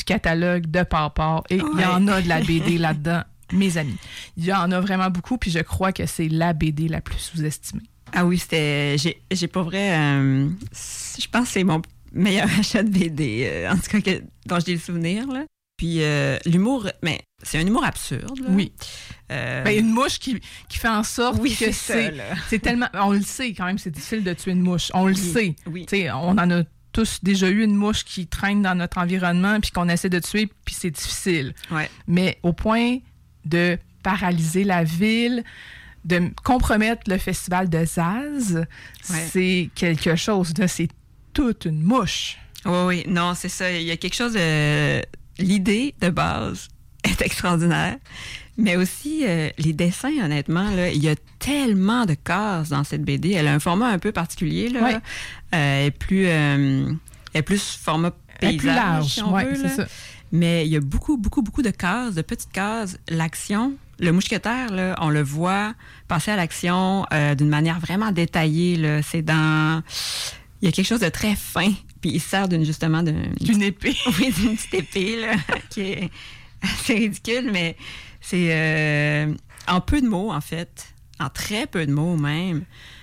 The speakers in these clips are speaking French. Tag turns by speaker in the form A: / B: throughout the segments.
A: catalogue de Pawpaw. Et il y en a de la BD là-dedans, mes amis. Il y en a vraiment beaucoup, puis je crois que c'est la BD la plus sous-estimée.
B: Ah oui, j'ai pas vrai... je pense que c'est mon meilleur achat de BD, en tout cas dont j'ai le souvenir, là. Puis l'humour, mais c'est un humour absurde. Là.
A: Oui. Une mouche qui fait en sorte que c'est tellement... On le sait quand même, c'est difficile de tuer une mouche. On le sait.
B: Oui.
A: On en a tous déjà eu une mouche qui traîne dans notre environnement puis qu'on essaie de tuer, puis c'est difficile.
B: Ouais.
A: Mais au point de paralyser la ville, de compromettre le festival de Zaz, c'est quelque chose. C'est toute une mouche.
B: Oui, non, c'est ça. Il y a quelque chose de... L'idée de base est extraordinaire, mais aussi les dessins, honnêtement, là, il y a tellement de cases dans cette BD. Elle a un format un peu particulier, là.
A: Ouais.
B: Elle est plus format paysage,
A: elle est plus large,
B: si on veut,
A: c'est ça.
B: Mais il y a beaucoup, beaucoup, beaucoup de cases, de petites cases. L'action, le mousquetaire, là, on le voit passer à l'action d'une manière vraiment détaillée, là. C'est dans... Il y a quelque chose de très fin. Puis il sert d'une
A: épée.
B: Oui, d'une petite épée, là, qui est assez ridicule, mais c'est en peu de mots, en fait, en très peu de mots même.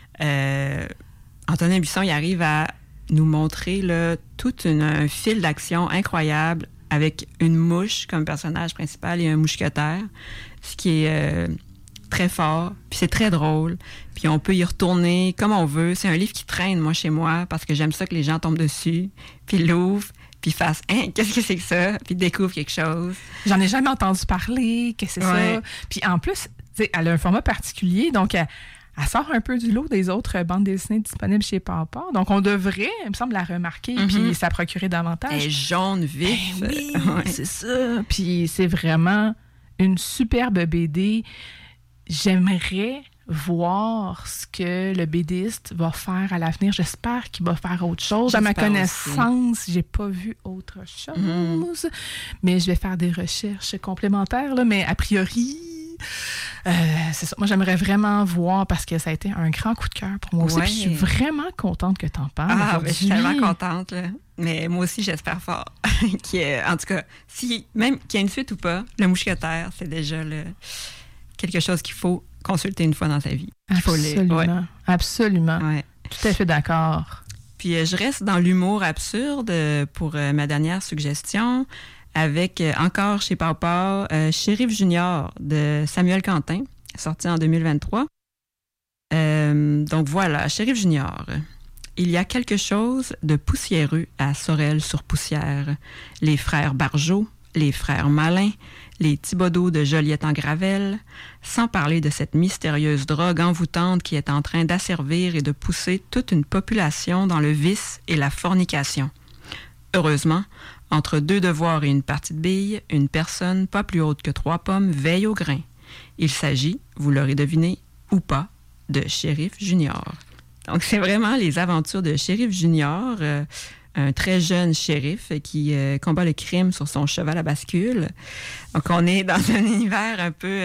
B: Antonin Buisson, il arrive à nous montrer là, un fil d'action incroyable avec une mouche comme personnage principal et un mousquetaire, ce qui est très fort, puis c'est très drôle, puis on peut y retourner comme on veut. C'est un livre qui traîne, moi, chez moi, parce que j'aime ça que les gens tombent dessus, puis l'ouvrent, puis fassent « Hein, qu'est-ce que c'est que ça? » puis découvrent quelque chose.
A: J'en ai jamais entendu parler, que c'est ça. Puis en plus, elle a un format particulier, donc elle sort un peu du lot des autres bandes dessinées disponibles chez Pawpaw. Donc on devrait, il me semble, la remarquer, puis ça procurer davantage.
B: Elle est jaune vif.
A: Oui, c'est ça. Puis c'est vraiment une superbe BD. J'aimerais voir ce que le BDiste va faire à l'avenir. J'espère qu'il va faire autre chose. À ma connaissance, j'ai pas vu autre chose. Mais je vais faire des recherches complémentaires. Là. Mais a priori, c'est ça. Moi, j'aimerais vraiment voir parce que ça a été un grand coup de cœur pour moi aussi. Puis je suis vraiment contente que tu en parles.
B: Je suis tellement contente. Là. Mais moi aussi, j'espère fort. En tout cas, qu'il y ait une suite ou pas, le mousquetaire, c'est déjà quelque chose qu'il faut consulter une fois dans sa vie.
A: Absolument. Absolument.
B: Ouais.
A: Tout à fait d'accord.
B: Puis je reste dans l'humour absurde pour ma dernière suggestion avec encore chez Pawpaw, Shérif Junior de Samuel Quentin, sorti en 2023. Donc voilà, Shérif Junior. Il y a quelque chose de poussiéreux à Sorel-sur-Poussière. Les frères Barjot, les frères Malin, les Thibodeau de Joliette en Gravelle, sans parler de cette mystérieuse drogue envoûtante qui est en train d'asservir et de pousser toute une population dans le vice et la fornication. Heureusement, entre 2 devoirs et une partie de billes, une personne pas plus haute que 3 pommes veille au grain. Il s'agit, vous l'aurez deviné, ou pas, de Shérif Junior. Donc, c'est vraiment les aventures de Shérif Junior, un très jeune shérif qui combat le crime sur son cheval à bascule. Donc, on est dans un univers un peu,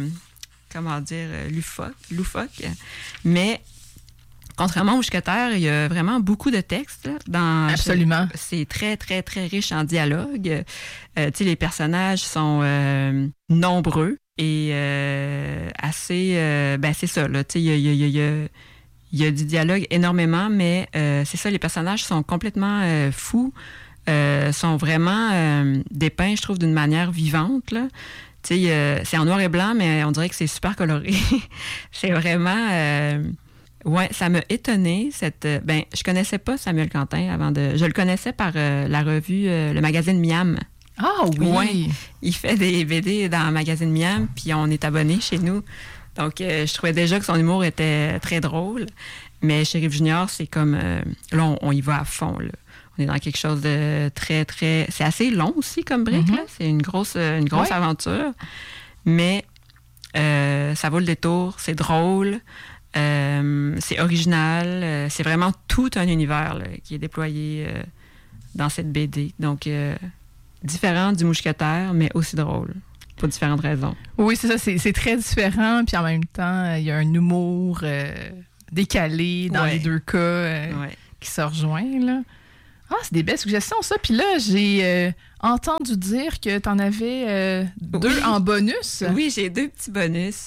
B: loufoque. Mais, contrairement au Mousquetaire, il y a vraiment beaucoup de textes.
A: Absolument.
B: C'est très, très, très riche en dialogue. Les personnages sont nombreux et assez... c'est ça, là. Il y a du dialogue énormément, mais c'est ça, les personnages sont complètement fous, sont vraiment dépeints, je trouve, d'une manière vivante, là. C'est en noir et blanc, mais on dirait que c'est super coloré. C'est vraiment... ça m'a étonnée. Je connaissais pas Samuel Quentin avant de... Je le connaissais par la revue, le magazine Miam.
A: Ah oui!
B: Ouais, il fait des BD dans le magazine Miam, puis on est abonnés chez nous. Donc, je trouvais déjà que son humour était très drôle. Mais Shérif Junior, c'est comme... là, on y va à fond, là. On est dans quelque chose de très, très... C'est assez long aussi comme brique, là. C'est une grosse aventure. Mais ça vaut le détour. C'est drôle. C'est original. C'est vraiment tout un univers là, qui est déployé dans cette BD. Donc, différent du Mousquetaire, mais aussi drôle. Pour différentes raisons.
A: Oui, c'est ça. C'est très différent. Puis en même temps, il y a un humour décalé dans les deux cas qui se rejoint. Là. Ah, c'est des belles suggestions, ça. Puis là, j'ai entendu dire que tu en avais deux en bonus.
B: Oui, j'ai 2 petits bonus.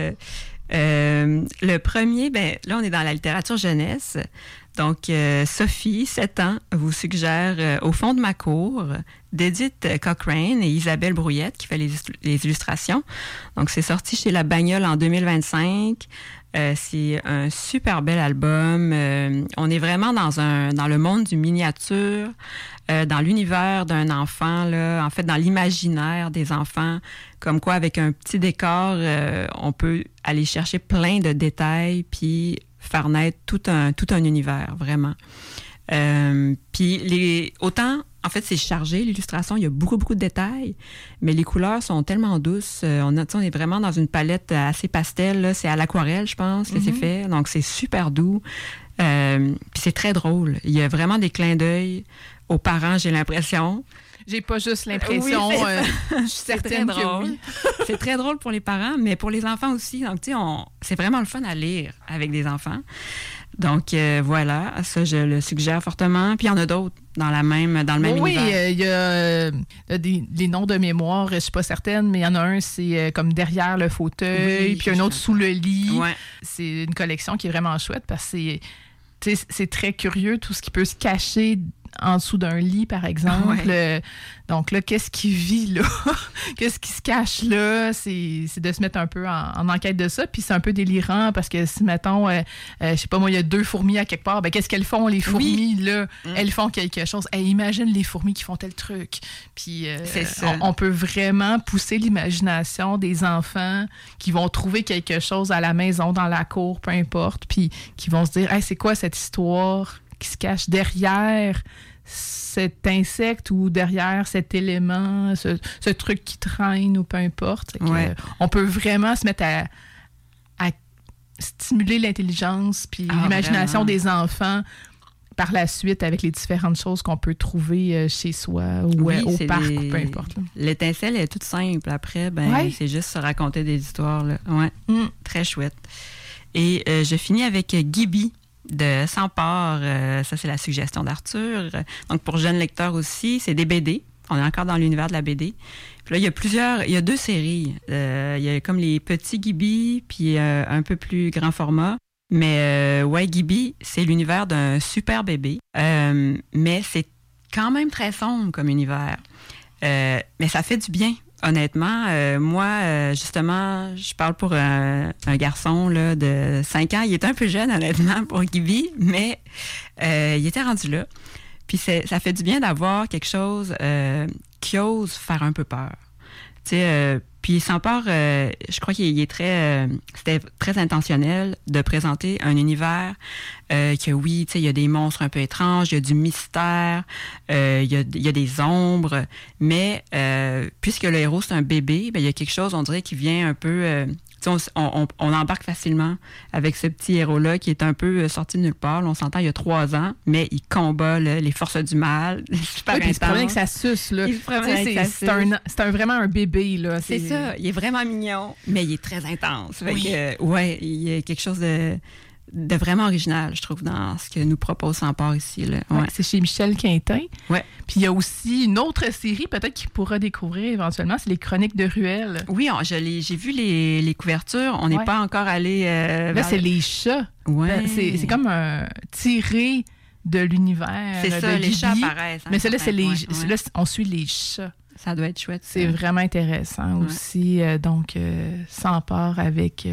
B: Le premier, là, on est dans la littérature jeunesse. Donc, Sophie, 7 ans, vous suggère Au fond de ma cour d'Edith Cochrane et Isabelle Brouillette qui fait les illustrations. Donc, c'est sorti chez La Bagnole en 2025. C'est un super bel album. On est vraiment dans le monde du miniature, dans l'univers d'un enfant, là, en fait, dans l'imaginaire des enfants. Comme quoi, avec un petit décor, on peut aller chercher plein de détails puis faire naître tout un univers, vraiment. Puis autant, en fait, c'est chargé, l'illustration, il y a beaucoup, beaucoup de détails, mais les couleurs sont tellement douces. On est vraiment dans une palette assez pastel, là. C'est à l'aquarelle, je pense, que c'est fait. Donc, c'est super doux. Puis c'est très drôle. Il y a vraiment des clins d'œil aux parents, j'ai l'impression.
A: J'ai pas juste l'impression, je suis certaine que oui.
B: C'est très drôle pour les parents, mais pour les enfants aussi. Donc, tu sais, c'est vraiment le fun à lire avec des enfants. Donc, voilà, ça, je le suggère fortement. Puis, il y en a d'autres dans le même univers.
A: Oui, il y a des noms de mémoire, je suis pas certaine, mais il y en a un, c'est comme derrière le fauteuil, puis un autre sous le lit.
B: Ouais.
A: C'est une collection qui est vraiment chouette parce que c'est très curieux, tout ce qui peut se cacher en dessous d'un lit, par exemple.
B: Ouais.
A: Donc là, qu'est-ce qui vit là? Qu'est-ce qui se cache là? C'est de se mettre un peu en enquête de ça. Puis c'est un peu délirant parce que si, mettons, je sais pas moi, il y a 2 fourmis à quelque part, qu'est-ce qu'elles font, les fourmis, là? Elles font quelque chose. Imagine les fourmis qui font tel truc. Puis
B: c'est ça.
A: On peut vraiment pousser l'imagination des enfants qui vont trouver quelque chose à la maison, dans la cour, peu importe, puis qui vont se dire, c'est quoi cette histoire qui se cache derrière cet insecte ou derrière cet élément, ce truc qui traîne ou peu importe. On peut vraiment se mettre à stimuler l'intelligence puis l'imagination
B: vraiment.
A: Des enfants par la suite avec les différentes choses qu'on peut trouver chez soi ou au parc ou peu importe. Là.
B: L'étincelle est toute simple. Après, c'est juste se raconter des histoires. Là. Ouais. Très chouette. Et je finis avec Gibi de Sans peur. Ça, c'est la suggestion d'Arthur. Donc, pour jeunes lecteurs aussi, c'est des BD. On est encore dans l'univers de la BD. Puis là, il y a 2 séries. Il y a comme les petits Gibi, puis un peu plus grand format. Mais Gibi, c'est l'univers d'un super bébé. Mais c'est quand même très sombre comme univers. Mais ça fait du bien. Honnêtement, moi, justement, je parle pour un garçon là, de 5 ans. Il est un peu jeune, honnêtement, pour Gibi, mais il était rendu là. Puis ça fait du bien d'avoir quelque chose qui ose faire un peu peur. Tu sais, puis Sans peur, je crois qu'il est c'était très intentionnel de présenter un univers que oui, tu sais, il y a des monstres un peu étranges, il y a du mystère, il y a des ombres, mais puisque le héros c'est un bébé, il y a quelque chose, on dirait, qui vient un peu... on embarque facilement avec ce petit héros-là qui est un peu sorti de nulle part. Là, on s'entend, il y a 3 ans, mais il combat les forces du mal. Super intense.
A: Il se promène avec sa suce. Là. C'est vraiment un bébé. Là.
B: C'est ça. Il est vraiment mignon, mais il est très intense.
A: Oui.
B: Il y a quelque chose de vraiment original, je trouve, dans ce que nous propose Sans peur ici. Là. Ouais.
A: C'est chez Michel Quintin.
B: Ouais.
A: Puis il y a aussi une autre série, peut-être qu'il pourra découvrir éventuellement, c'est les Chroniques de Ruelle.
B: Oui, j'ai vu les couvertures. On n'est pas encore allé...
A: là, c'est les chats.
B: Ouais.
A: C'est comme un tiré de l'univers.
B: C'est ça, les chats apparaissent.
A: Mais là, là, on suit les chats.
B: Ça doit être chouette.
A: C'est vraiment intéressant aussi. Donc, Sans peur avec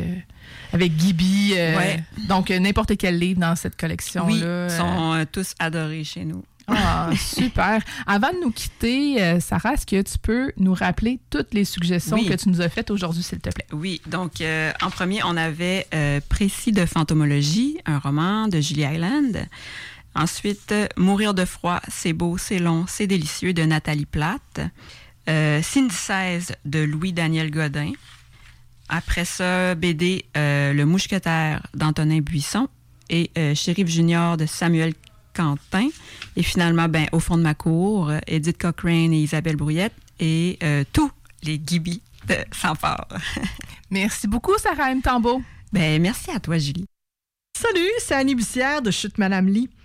A: Gibi. Donc, n'importe quel livre dans cette collection-là.
B: Oui, sont tous adorés chez nous.
A: Ah, super. Avant de nous quitter, Sarah, est-ce que tu peux nous rappeler toutes les suggestions que tu nous as faites aujourd'hui, s'il te plaît?
B: Oui. Donc, en premier, on avait Précis de fantomologie, un roman de Julie Hyland. Ensuite, Mourir de froid, c'est beau, c'est long, c'est délicieux de Nathalie Platte. Cindy XVI de Louis-Daniel Godin. Après ça, BD Le Mousquetaire d'Antonin Buisson et Shérif Junior de Samuel Quentin. Et finalement, Au fond de ma cour, Edith Cochrane et Isabelle Brouillette. Et tous les Gibi de Sans peur.
A: Merci beaucoup, Sarah M. Tambo.
B: Merci à toi, Julie.
C: Salut, c'est Annie Bussière de Chute Madame Lee.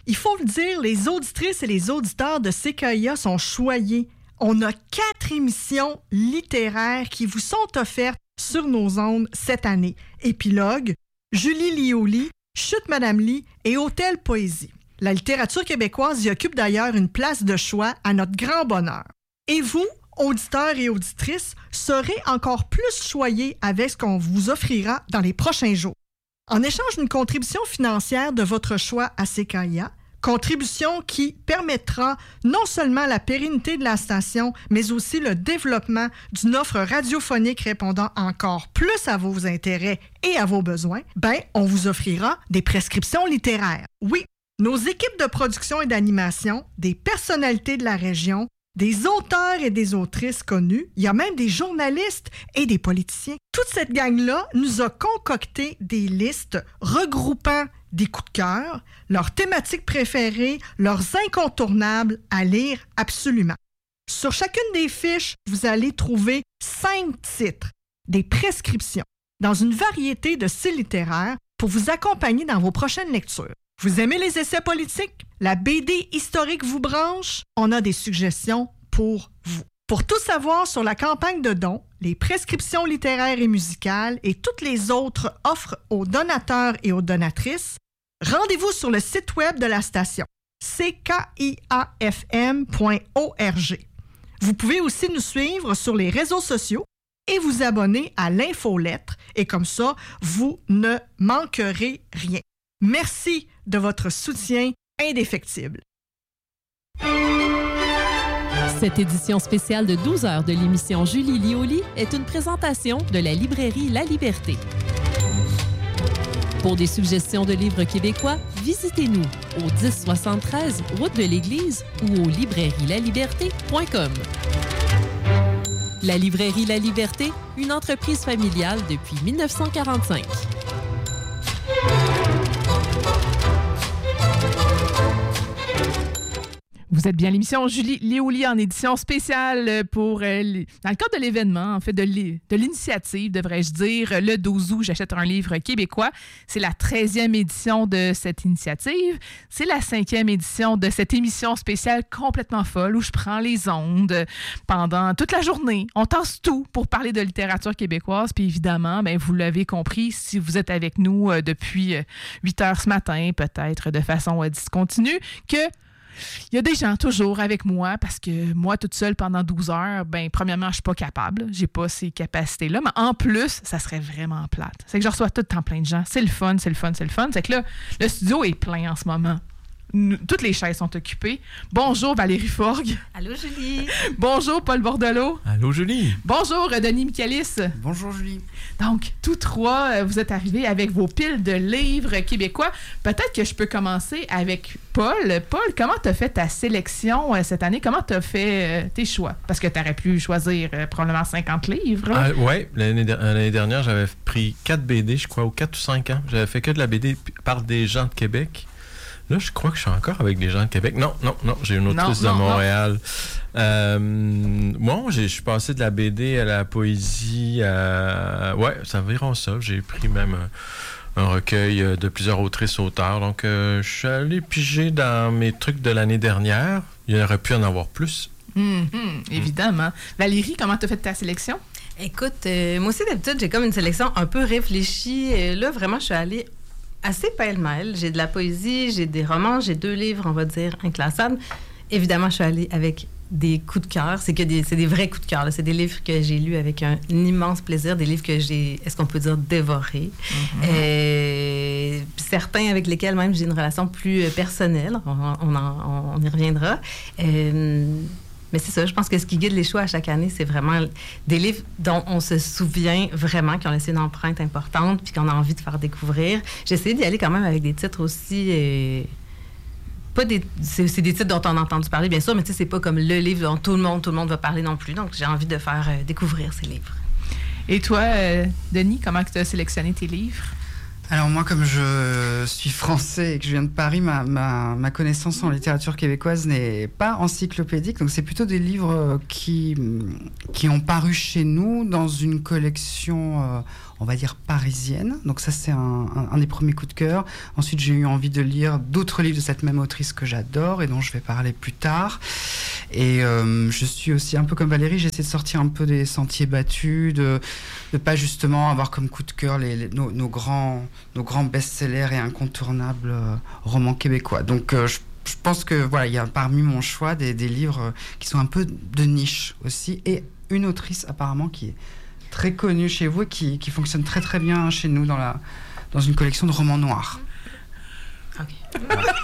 C: Il faut le dire, les auditrices et les auditeurs de CKIA sont choyés. On a 4 émissions littéraires qui vous sont offertes sur nos ondes cette année. Épilogue, Julie Lioli, Chute Madame Lee et Hôtel Poésie. La littérature québécoise y occupe d'ailleurs une place de choix à notre grand bonheur. Et vous, auditeurs et auditrices, serez encore plus choyés avec ce qu'on vous offrira dans les prochains jours. En échange d'une contribution financière de votre choix à CKIA, contribution qui permettra non seulement la pérennité de la station, mais aussi le développement d'une offre radiophonique répondant encore plus à vos intérêts et à vos besoins, on vous offrira des prescriptions littéraires. Oui, nos équipes de production et d'animation, des personnalités de la région, des auteurs et des autrices connus, il y a même des journalistes et des politiciens. Toute cette gang-là nous a concocté des listes regroupant des coups de cœur, leurs thématiques préférées, leurs incontournables à lire absolument. Sur chacune des fiches, vous allez trouver 5 titres, des prescriptions, dans une variété de styles littéraires pour vous accompagner dans vos prochaines lectures. Vous aimez les essais politiques? La BD historique vous branche? On a des suggestions pour vous. Pour tout savoir sur la campagne de dons, les prescriptions littéraires et musicales et toutes les autres offres aux donateurs et aux donatrices, rendez-vous sur le site web de la station, ckiafm.org. Vous pouvez aussi nous suivre sur les réseaux sociaux et vous abonner à l'infolettre, et comme ça, vous ne manquerez rien. Merci de votre soutien indéfectible.
D: Cette édition spéciale de 12 heures de l'émission Julie Lioli est une présentation de la librairie La Liberté. Pour des suggestions de livres québécois, visitez-nous au 1073 route de l'Église ou au librairielaliberté.com. La librairie La Liberté, une entreprise familiale depuis 1945.
A: Vous êtes bien à l'émission Julie Lioli en édition spéciale pour, dans le cadre de l'événement, en fait, de l'initiative, devrais-je dire, le 12 août, j'achète un livre québécois. C'est la 13e édition de cette initiative. C'est la 5e édition de cette émission spéciale complètement folle où je prends les ondes pendant toute la journée. On tasse tout pour parler de littérature québécoise. Puis évidemment, vous l'avez compris, si vous êtes avec nous depuis 8 heures ce matin, peut-être de façon discontinue, que il y a des gens toujours avec moi parce que moi, toute seule pendant 12 heures, premièrement, je suis pas capable. J'ai pas ces capacités-là. Mais en plus, ça serait vraiment plate. C'est que je reçois tout le temps plein de gens. C'est le fun, c'est le fun, c'est le fun. C'est que là, le studio est plein en ce moment. Toutes les chaises sont occupées. Bonjour Valérie Forgue.
E: Allô Julie.
A: Bonjour Paul Bordelot.
F: Allô Julie.
A: Bonjour Denis Michaelis.
G: Bonjour Julie.
A: Donc, tous trois, vous êtes arrivés avec vos piles de livres québécois. Peut-être que je peux commencer avec Paul. Paul, comment tu as fait ta sélection cette année? Comment tu as fait tes choix? Parce que tu aurais pu choisir probablement 50 livres.
F: Oui, l'année dernière, j'avais pris 4 BD, je crois, ou 4 ou 5 ans. J'avais fait que de la BD par des gens de Québec. Là, je crois que je suis encore avec des gens de Québec. Non, j'ai une autrice de Montréal. Moi, je suis passé de la BD à la poésie. Ouais, ça environ ça. J'ai pris même un recueil de plusieurs autrices-auteurs. Donc, je suis allé piger dans mes trucs de l'année dernière. Il y aurait pu en avoir plus.
A: Évidemment. Valérie, comment tu as fait ta sélection?
E: Écoute, moi aussi, d'habitude, j'ai comme une sélection un peu réfléchie. Là, vraiment, je suis allée assez pêle-mêle. J'ai de la poésie, j'ai des romans, j'ai 2 livres, on va dire, inclassables. Évidemment, je suis allée avec des coups de cœur. C'est des vrais coups de cœur. Là. C'est des livres que j'ai lus avec un immense plaisir, des livres que j'ai, est-ce qu'on peut dire, dévorés. Certains avec lesquels même j'ai une relation plus personnelle. On y reviendra. Mais c'est ça, je pense que ce qui guide les choix à chaque année, c'est vraiment des livres dont on se souvient vraiment, qui ont laissé une empreinte importante puis qu'on a envie de faire découvrir. J'ai essayé d'y aller quand même avec des titres aussi... c'est des titres dont on a entendu parler, bien sûr, mais tu sais, c'est pas comme le livre dont tout le monde va parler non plus. Donc, j'ai envie de faire découvrir ces livres.
A: Et toi, Denis, comment tu as sélectionné tes livres?
G: Alors moi, comme je suis français et que je viens de Paris, ma connaissance en littérature québécoise n'est pas encyclopédique. Donc c'est plutôt des livres qui ont paru chez nous dans une collection, on va dire, parisienne. Donc ça, c'est un des premiers coups de cœur. Ensuite, j'ai eu envie de lire d'autres livres de cette même autrice que j'adore et dont je vais parler plus tard. Et je suis aussi un peu comme Valérie, j'essaie de sortir un peu des sentiers battus, de pas justement avoir comme coup de cœur nos grands best-sellers et incontournables romans québécois. Donc je pense que voilà, il y a parmi mon choix des livres qui sont un peu de niche aussi, et une autrice apparemment qui est très connue chez vous et qui fonctionne très très bien chez nous dans une collection de romans noirs.
E: OK.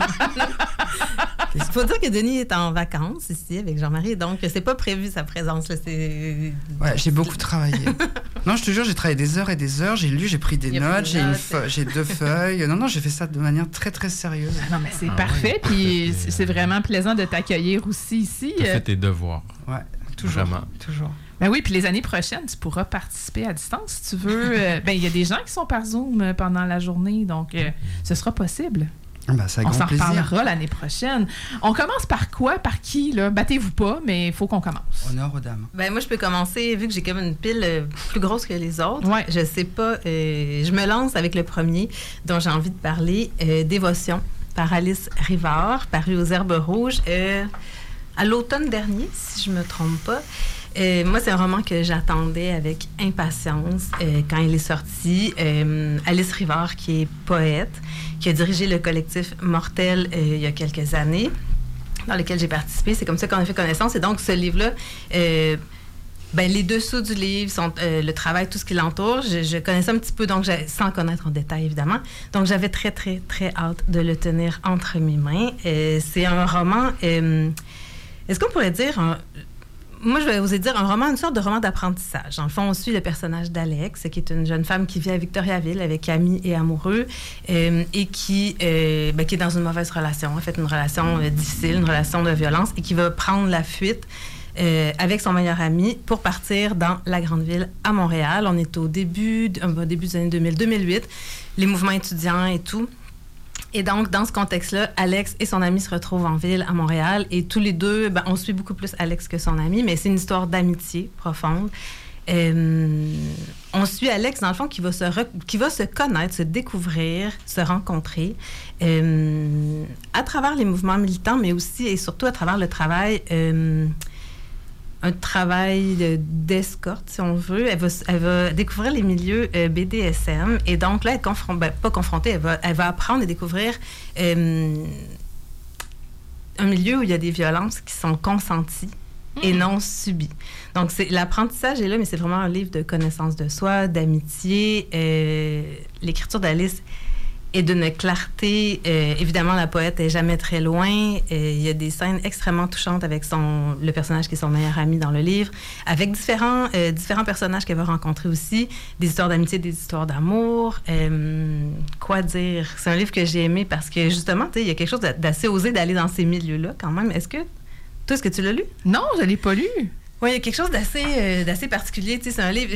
E: Il faut dire que Denis est en vacances ici avec Jean-Marie, donc c'est pas prévu sa présence. Là, ouais,
G: j'ai beaucoup travaillé. Non, je te jure, j'ai travaillé des heures et des heures, j'ai lu, j'ai pris des notes, j'ai 2 feuilles. Non, j'ai fait ça de manière très très sérieuse.
A: Non, mais c'est parfait, puis c'est vraiment plaisant de t'accueillir aussi ici.
F: Tu fais tes devoirs.
G: Ouais, toujours.
F: Vraiment.
G: Toujours.
A: Ben oui, puis les années prochaines, tu pourras participer à distance si tu veux. Ben il y a des gens qui sont par Zoom pendant la journée, donc ce sera possible.
G: Ben, ça a
A: on s'en
G: plaisir.
A: reparlera l'année prochaine. On commence par quoi? Par qui? Là? Battez-vous pas, mais il faut qu'on commence.
G: Honneur aux dames.
E: Ben, moi, je peux commencer, vu que j'ai comme une pile plus grosse que les autres.
A: Ouais.
E: Je sais pas. Je me lance avec le premier dont j'ai envie de parler, Dévotion, par Alice Rivard, paru aux Herbes Rouges à l'automne dernier, si je me trompe pas. Moi, c'est un roman que j'attendais avec impatience quand il est sorti. Alice Rivard, qui est poète, qui a dirigé le collectif Mortel il y a quelques années, dans lequel j'ai participé. C'est comme ça qu'on a fait connaissance. Et donc, ce livre-là, les dessous du livre, sont, le travail, tout ce qui l'entoure, je connaissais un petit peu, donc sans connaître en détail, évidemment. Donc, j'avais très, très, très hâte de le tenir entre mes mains. C'est un roman... est-ce qu'on pourrait dire... Moi, je vais oser dire un roman, une sorte de roman d'apprentissage. Dans le fond, on suit le personnage d'Alex, qui est une jeune femme qui vit à Victoriaville avec amis et amoureux et qui est dans une mauvaise relation, en fait, une relation difficile, une relation de violence, et qui va prendre la fuite avec son meilleur ami pour partir dans la grande ville à Montréal. On est au début des années 2000, 2008, les mouvements étudiants et tout. Et donc, dans ce contexte-là, Alex et son ami se retrouvent en ville à Montréal et tous les deux, on suit beaucoup plus Alex que son ami, mais c'est une histoire d'amitié profonde. On suit Alex, dans le fond, qui va se connaître, se découvrir, se rencontrer à travers les mouvements militants, mais aussi et surtout à travers le travail... un travail d'escorte, si on veut. Elle va découvrir les milieux BDSM. Et donc, là, pas confrontée, elle va apprendre et découvrir un milieu où il y a des violences qui sont consenties et non subies. Donc, l'apprentissage est là, mais c'est vraiment un livre de connaissance de soi, d'amitié. L'écriture d'Alice et d'une clarté. Évidemment, la poète est jamais très loin. Il y a des scènes extrêmement touchantes avec le personnage qui est son meilleur ami dans le livre, avec différents personnages qu'elle va rencontrer aussi, des histoires d'amitié, des histoires d'amour. Quoi dire? C'est un livre que j'ai aimé parce que, justement, il y a quelque chose d'assez osé d'aller dans ces milieux-là, quand même. Est-ce que tu l'as lu?
A: Non, je ne l'ai pas lu.
E: Oui, il y a quelque chose d'assez particulier. C'est un livre...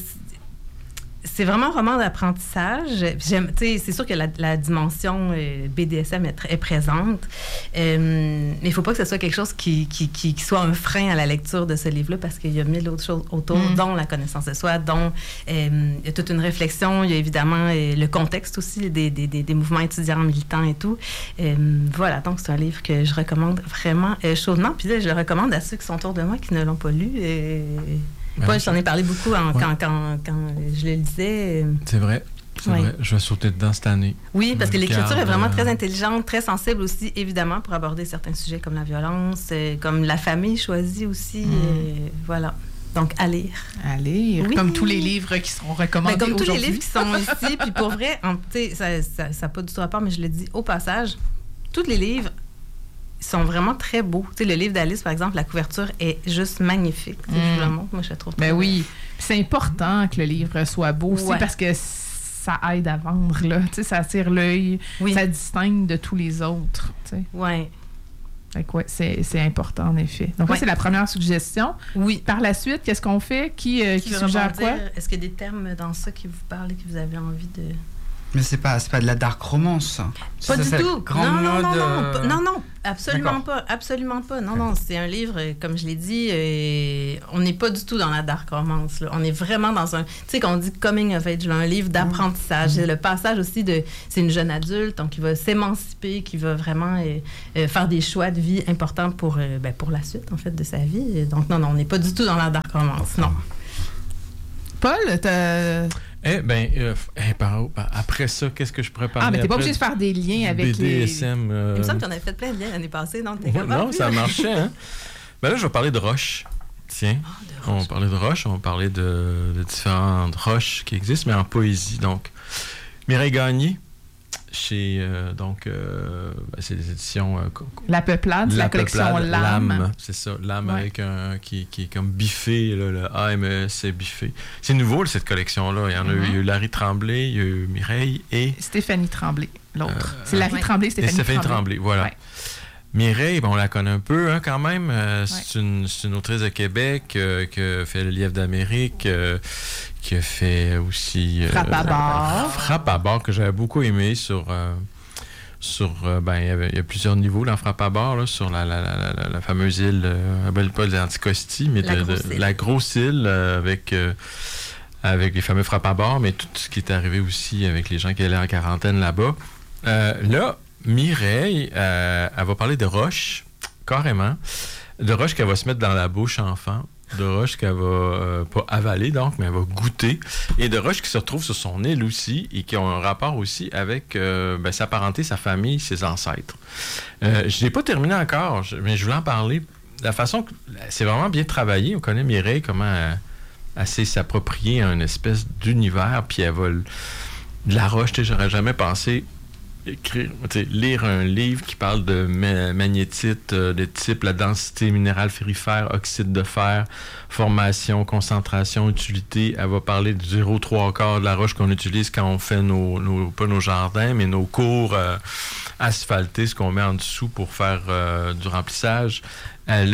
E: C'est vraiment un roman d'apprentissage. C'est sûr que la dimension BDSM est présente, mais il ne faut pas que ce soit quelque chose qui soit un frein à la lecture de ce livre-là, parce qu'il y a 1000 autres choses autour, dont la connaissance de soi, dont il y a toute une réflexion. Il y a évidemment le contexte aussi des mouvements étudiants militants et tout. Voilà, donc c'est un livre que je recommande vraiment chaudement. Puis là, je le recommande à ceux qui sont autour de moi qui ne l'ont pas lu. Moi, j'en ai parlé beaucoup quand je le lisais.
F: C'est vrai. Je vais sauter dedans cette année.
E: Oui, parce que l'écriture est vraiment très intelligente, très sensible aussi, évidemment, pour aborder certains sujets comme la violence, comme la famille choisie aussi. Voilà. Donc, à lire.
A: À lire. Oui. Comme tous les livres qui seront recommandés
E: comme
A: aujourd'hui.
E: Tous les livres qui sont ici. Puis pour vrai, ça n'a pas du tout rapport, mais je le dis au passage, tous les livres sont vraiment très beaux. Tu sais, le livre d'Alice, par exemple, la couverture est juste magnifique. Je vous le montre, moi, je la trouve très
A: oui. C'est important que le livre soit beau aussi, parce que ça aide à vendre, là. Tu sais, ça attire l'œil, ça distingue de tous les autres, tu sais.
E: Oui.
A: C'est important, en effet. Donc, c'est la première suggestion.
E: Oui.
A: Par la suite, qu'est-ce qu'on fait? Qui suggère quoi?
E: Est-ce qu'il y a des termes dans ça qui vous parlent et que vous avez envie de...
G: Mais c'est pas de la dark romance.
E: Pas du
G: c'est
E: tout.
G: grande
E: Non,
G: mode,
E: non, absolument
G: D'accord.
E: pas. Absolument pas. Non, c'est un livre, comme je l'ai dit, on n'est pas du tout dans la dark romance. Là. On est vraiment dans un... Tu sais, quand on dit coming of age, là, un livre d'apprentissage. C'est le passage aussi de... C'est une jeune adulte, donc qui va s'émanciper, qui va vraiment faire des choix de vie importants pour la suite, en fait, de sa vie. Donc, non, on n'est pas du tout dans la dark romance, non.
A: Paul, t'as...
F: Après ça, qu'est-ce que je pourrais parler?
A: Ah, mais t'es pas
F: après
A: obligé de faire des liens avec
F: BDSM,
E: Il me semble qu'on avait fait plein de liens l'année passée, non?
F: non, ça marchait, hein? Ben là, je vais parler de roches. Tiens, on va parler de roches, on va parler de différentes roches qui existent, mais en poésie. Donc, Mireille Gagné, chez c'est les éditions
A: La Peuplade, la collection L'âme.
F: C'est ça, L'âme avec qui est comme biffé, là, le AMES c'est biffé. C'est nouveau, là, cette collection-là. Il y en a eu Larry Tremblay, il y a eu Mireille et
A: Stéphanie Tremblay, l'autre. C'est Larry Tremblay, Stéphanie Tremblay.
F: Voilà.
A: Ouais.
F: Mireille, on la connaît un peu quand même. C'est une autrice de Québec qui a fait le Lièvre d'Amérique, qui a fait aussi
A: Frappe à bord.
F: Frappe à bord, que j'avais beaucoup aimé il y a plusieurs niveaux dans Frappe à bord, là, sur la fameuse île, pas d'Anticosti, mais la grosse île avec les fameux frappes à bord, mais tout ce qui est arrivé aussi avec les gens qui allaient en quarantaine là-bas. Là, Mireille, elle va parler de roches, carrément, de roches qu'elle va se mettre dans la bouche enfant, de roches qu'elle va pas avaler donc, mais elle va goûter, et de roches qui se retrouvent sur son île aussi et qui ont un rapport aussi avec sa parenté, sa famille, ses ancêtres. Je n'ai pas terminé encore, mais je voulais en parler. La façon que c'est vraiment bien travaillé. On connaît Mireille, comment elle sait s'approprier une espèce d'univers, puis elle va... De la roche, j'aurais jamais pensé lire un livre qui parle de magnétite, de type la densité minérale ferrifère, oxyde de fer, formation, concentration, utilité. Elle va parler du 0,3 de la roche qu'on utilise quand on fait pas nos jardins, mais nos cours asphaltés, ce qu'on met en dessous pour faire du remplissage. Elle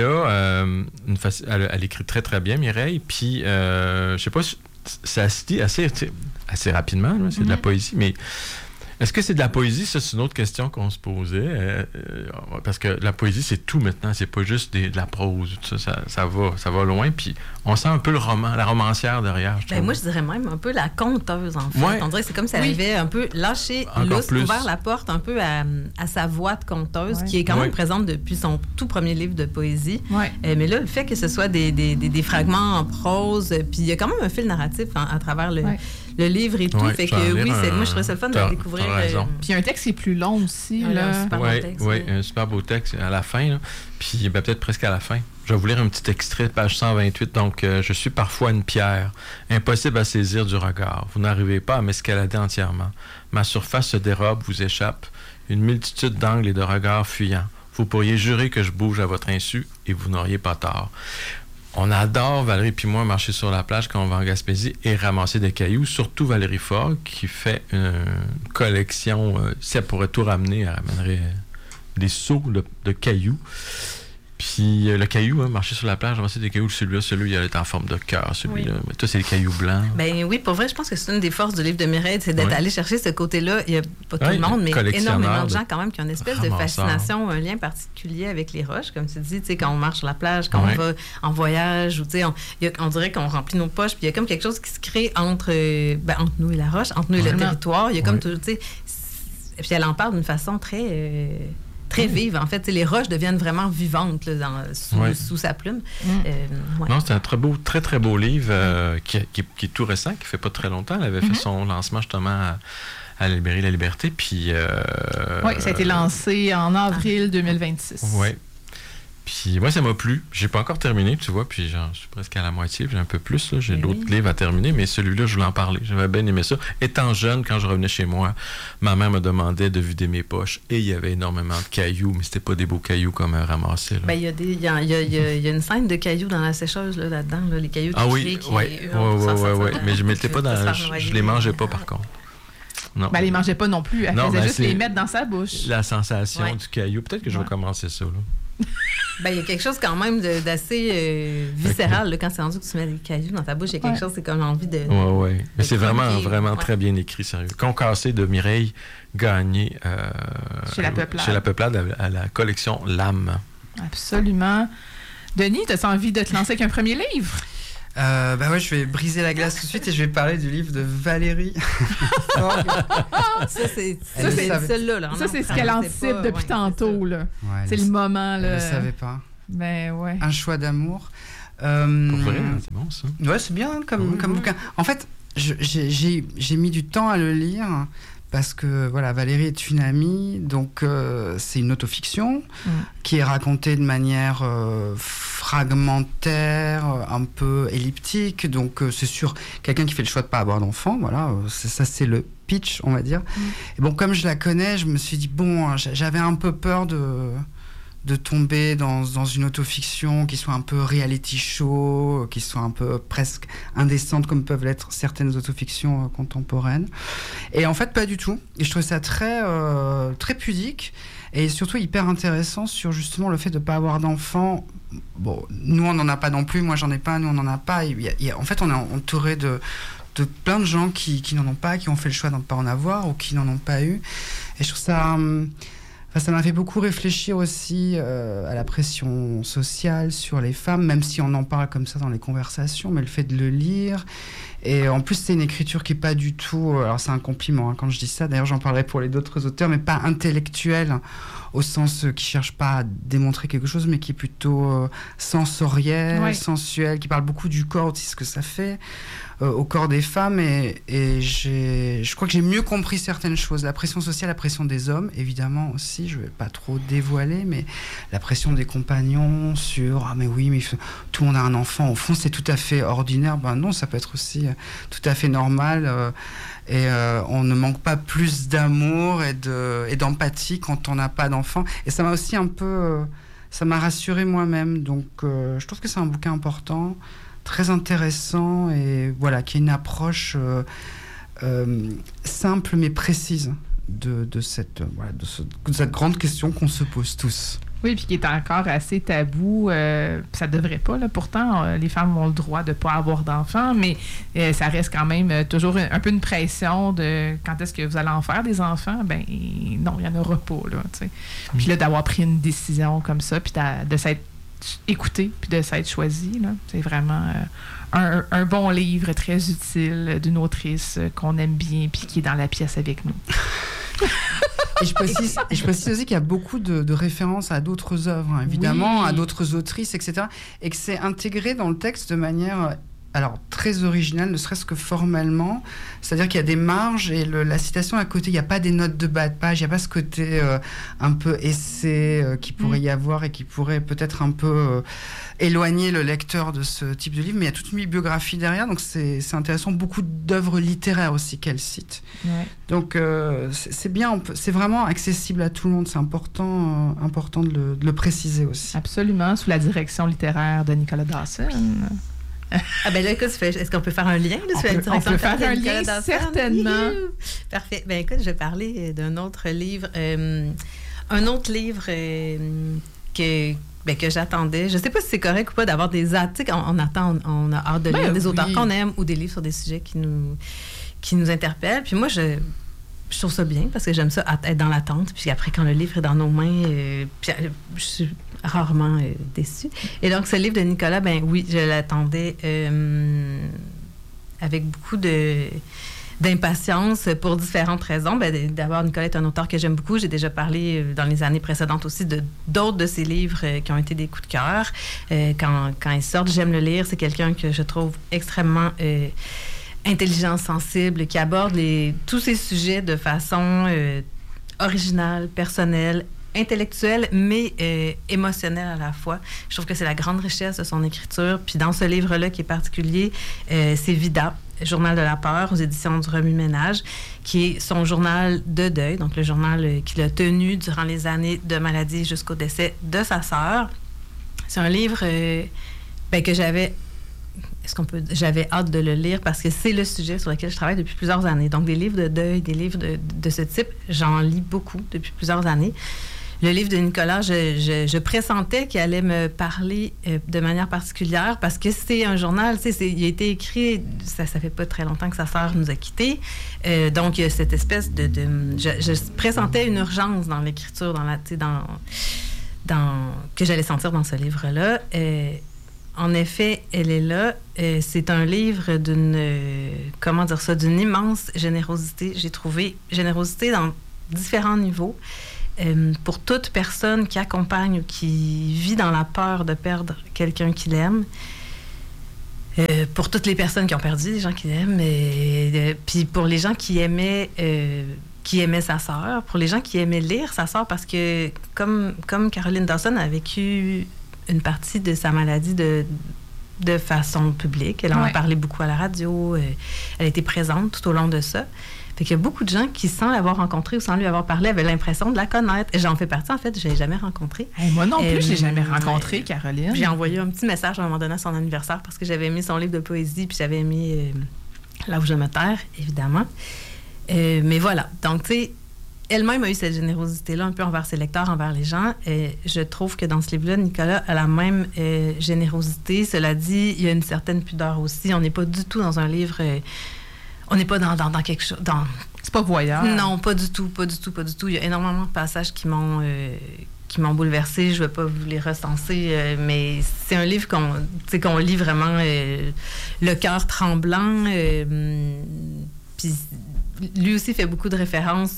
F: écrit très, très bien, Mireille. Puis, je sais pas, ça se dit assez rapidement, là, c'est de la poésie, mais est-ce que c'est de la poésie? Ça, c'est une autre question qu'on se posait. Parce que la poésie, c'est tout maintenant. C'est pas juste de la prose. Ça va loin. Puis on sent un peu le roman, la romancière derrière.
E: Moi, je dirais même un peu la conteuse, en fait.
F: Ouais.
E: On dirait que c'est comme si elle avait un peu lâché lousse, ouvert la porte un peu à sa voix de conteuse, qui est quand même présente depuis son tout premier livre de poésie.
A: Ouais.
E: Mais là, le fait que ce soit des fragments en prose, puis il y a quand même un fil narratif à travers le livre et tout. Fait que moi, je trouvais ça le fun de découvrir.
A: Puis un texte qui est plus long aussi.
F: Un super beau texte à la fin. Là. Puis peut-être presque à la fin. Je vais vous lire un petit extrait, page 128. Donc, je suis parfois une pierre, impossible à saisir du regard. Vous n'arrivez pas à m'escalader entièrement. Ma surface se dérobe, vous échappe. Une multitude d'angles et de regards fuyants. Vous pourriez jurer que je bouge à votre insu et vous n'auriez pas tort. On adore, Valérie puis moi, marcher sur la plage quand on va en Gaspésie et ramasser des cailloux. Surtout Valérie Faure, qui fait une collection. Si elle pourrait tout ramener, elle ramènerait des seaux de cailloux. Puis le caillou, marcher sur la plage, ramasser des cailloux, celui-là, il est en forme de cœur, celui-là. Mais toi, c'est les cailloux blancs.
E: Ben oui, pour vrai, je pense que c'est une des forces du livre de Mireille, c'est d'être allé chercher ce côté-là. Il n'y a pas tout le monde, mais énormément de gens quand même qui ont une espèce de fascination, un lien particulier avec les roches, comme tu dis, quand on marche sur la plage, quand on va en voyage, ou on dirait qu'on remplit nos poches, puis il y a comme quelque chose qui se crée entre nous et la roche, entre nous et le territoire. Il y a comme, tu sais, puis elle en parle d'une façon très vive. En fait, les roches deviennent vraiment vivantes là, sous sa plume.
F: Non, c'est un très, très beau livre qui est tout récent, qui fait pas très longtemps. Elle avait fait son lancement justement à la librairie La Liberté. Puis,
A: ça a été lancé en avril 2026.
F: Oui. Puis moi, ça m'a plu. J'ai pas encore terminé, tu vois, puis je suis presque à la moitié, j'ai un peu plus, là. J'ai d'autres livres à terminer, mais celui-là, je voulais en parler. J'avais bien aimé ça. Étant jeune, quand je revenais chez moi, ma mère me demandait de vider mes poches et il y avait énormément de cailloux, mais c'était pas des beaux cailloux comme ramassés.
E: Il y a une scène de cailloux dans la sécheuse là-dedans, là, les cailloux qui crient, qui
F: mais je mettais pas dans... Je les mangeais pas, par contre. Non.
A: Elle les mangeait pas non plus. Elle faisait juste les mettre dans sa bouche.
F: La sensation du caillou. Peut-être que je vais commencer ça, là.
E: Ben, il y a quelque chose quand même d'assez viscéral là, quand c'est rendu que tu mets des cailloux dans ta bouche. Il y a quelque chose, c'est comme l'envie de...
F: Oui. Mais c'est vraiment très bien écrit, sérieux. Concassé de Mireille Gagné
A: chez La Peuplade.
F: Chez La Peuplade, à la collection L'Âme.
A: Absolument. Denis, as-tu envie de te lancer avec un premier livre?
G: Je vais briser la glace tout de suite et je vais parler du livre de Valérie.
E: Ça, c'est celle-là. Là,
A: ça, c'est ce qu'elle anticipe depuis tantôt. Là.
G: Ouais,
A: c'est le moment. Là.
G: Je ne savais pas.
A: Ben ouais.
G: Un choix d'amour.
F: Pour vrai, c'est bon ça.
G: Ouais, c'est bien comme bouquin. En fait, j'ai mis du temps à le lire parce que voilà, Valérie est une amie, donc c'est une autofiction qui est racontée de manière fragmentaire, un peu elliptique. Donc c'est sur quelqu'un qui fait le choix de pas avoir d'enfant. Voilà, c'est le pitch, on va dire. Et bon, comme je la connais, je me suis dit j'avais un peu peur de tomber dans une autofiction qui soit un peu reality show, qui soit un peu presque indécente comme peuvent l'être certaines autofictions contemporaines. Et en fait, pas du tout. Et je trouvais ça très, très pudique et surtout hyper intéressant sur justement le fait de ne pas avoir d'enfants. Bon, nous, on n'en a pas non plus. Moi, j'en ai pas. Nous, on n'en a pas. En fait, on est entouré de plein de gens qui n'en ont pas, qui ont fait le choix de ne pas en avoir ou qui n'en ont pas eu. Et je trouve ça... ça m'a fait beaucoup réfléchir aussi à la pression sociale sur les femmes, même si on en parle comme ça dans les conversations, mais le fait de le lire. Et en plus, c'est une écriture qui n'est pas du tout... alors, c'est un compliment quand je dis ça. D'ailleurs, j'en parlerai pour les d'autres auteurs, mais pas intellectuelle, au sens qui ne cherche pas à démontrer quelque chose, mais qui est plutôt sensoriel, sensuel, qui parle beaucoup du corps, aussi ce que ça fait au corps des femmes. Et je crois que j'ai mieux compris certaines choses. La pression sociale, la pression des hommes, évidemment aussi, je ne vais pas trop dévoiler, mais la pression des compagnons sur « Ah mais oui, mais tout le monde a un enfant, au fond c'est tout à fait ordinaire ». Ben non, ça peut être aussi tout à fait normal. Et on ne manque pas plus d'amour et d'empathie quand on n'a pas d'enfant. Et ça m'a aussi un peu... ça m'a rassurée moi-même. Donc je trouve que c'est un bouquin important, très intéressant, et voilà, qui est une approche simple mais précise de cette grande question qu'on se pose tous.
A: Oui, puis qui est encore assez tabou. Ça devrait pas, là. Pourtant, les femmes ont le droit de ne pas avoir d'enfants, mais ça reste quand même toujours un peu une pression de quand est-ce que vous allez en faire des enfants? Ben non, il n'y en aura pas, là, tu sais. Puis là, d'avoir pris une décision comme ça, puis de s'être écouté, puis de s'être choisi, là, c'est vraiment un bon livre très utile d'une autrice qu'on aime bien, puis qui est dans la pièce avec nous.
G: Et je précise aussi qu'il y a beaucoup de références à d'autres œuvres, évidemment, à d'autres autrices, etc. Et que c'est intégré dans le texte de manière très originale, ne serait-ce que formellement. C'est-à-dire qu'il y a des marges et la citation à côté, il n'y a pas des notes de bas de page, il n'y a pas ce côté un peu essai qui pourrait y avoir et qui pourrait peut-être un peu éloigner le lecteur de ce type de livre. Mais il y a toute une bibliographie derrière, donc c'est intéressant. Beaucoup d'œuvres littéraires aussi qu'elle cite. Ouais. Donc c'est bien, c'est vraiment accessible à tout le monde. C'est important de le préciser aussi.
A: Absolument, sous la direction littéraire de Nicolas Dawson.
E: Ah ben là, écoute, est-ce qu'on peut faire un lien là, sur la direction?
A: On peut faire un lien, certainement.
E: Parfait. Ben écoute, je vais parler d'un autre livre. Un autre livre que j'attendais. Je ne sais pas si c'est correct ou pas d'avoir des articles. On a hâte de lire des auteurs qu'on aime ou des livres sur des sujets qui nous interpellent. Puis moi, je trouve ça bien parce que j'aime ça être dans l'attente. Puis après, quand le livre est dans nos mains, je suis rarement déçue. Et donc, ce livre de Nicolas, ben oui, je l'attendais avec beaucoup d'impatience pour différentes raisons. Ben, d'abord, Nicolas est un auteur que j'aime beaucoup. J'ai déjà parlé dans les années précédentes aussi d'autres de ses livres qui ont été des coups de cœur. Quand ils sortent, j'aime le lire. C'est quelqu'un que je trouve extrêmement intelligent, sensible, qui aborde tous ces sujets de façon originale, personnelle, intellectuelle, mais émotionnelle à la fois. Je trouve que c'est la grande richesse de son écriture. Puis dans ce livre-là qui est particulier, c'est Vida, Journal de la peur, aux éditions du Remue-Ménage, qui est son journal de deuil, donc le journal qu'il a tenu durant les années de maladie jusqu'au décès de sa sœur. C'est un livre que j'avais hâte de le lire parce que c'est le sujet sur lequel je travaille depuis plusieurs années. Donc, des livres de deuil, des livres de ce type, j'en lis beaucoup depuis plusieurs années. le livre de Nicolas, je pressentais qu'il allait me parler de manière particulière parce que c'est un journal, tu sais, il a été écrit, ça fait pas très longtemps que sa sœur nous a quittés. Donc, il y a cette espèce je pressentais une urgence dans l'écriture, que j'allais sentir dans ce livre-là. En effet, elle est là. C'est un livre d'une immense générosité, j'ai trouvé. Générosité dans différents niveaux. Pour toute personne qui accompagne ou qui vit dans la peur de perdre quelqu'un qu'il aime. Pour toutes les personnes qui ont perdu des gens qu'ils aiment. Puis pour les gens qui aimaient sa sœur, pour les gens qui aimaient lire sa sœur, parce que comme Caroline Dawson a vécu une partie de sa maladie de façon publique. Elle en a parlé beaucoup à la radio. Elle a été présente tout au long de ça. Fait qu'il y a beaucoup de gens qui, sans l'avoir rencontrée ou sans lui avoir parlé, avaient l'impression de la connaître. Et j'en fais partie, en fait. Je ne l'ai jamais rencontrée.
A: Moi non plus, je l'ai jamais rencontrée, Caroline.
E: J'ai envoyé un petit message à un moment donné à son anniversaire parce que j'avais aimé son livre de poésie puis j'avais aimé Là où je me terre, évidemment. Mais voilà. Donc, tu sais, elle-même a eu cette générosité-là un peu envers ses lecteurs, envers les gens. Je trouve que dans ce livre-là, Nicolas a la même générosité. Cela dit, il y a une certaine pudeur aussi. On n'est pas du tout dans un livre... on n'est pas dans quelque chose...
A: C'est pas voyeur.
E: Non, pas du tout. Il y a énormément de passages qui m'ont bouleversée. Je ne vais pas vous les recenser, mais c'est un livre qu'on lit vraiment le cœur tremblant. Puis lui aussi fait beaucoup de références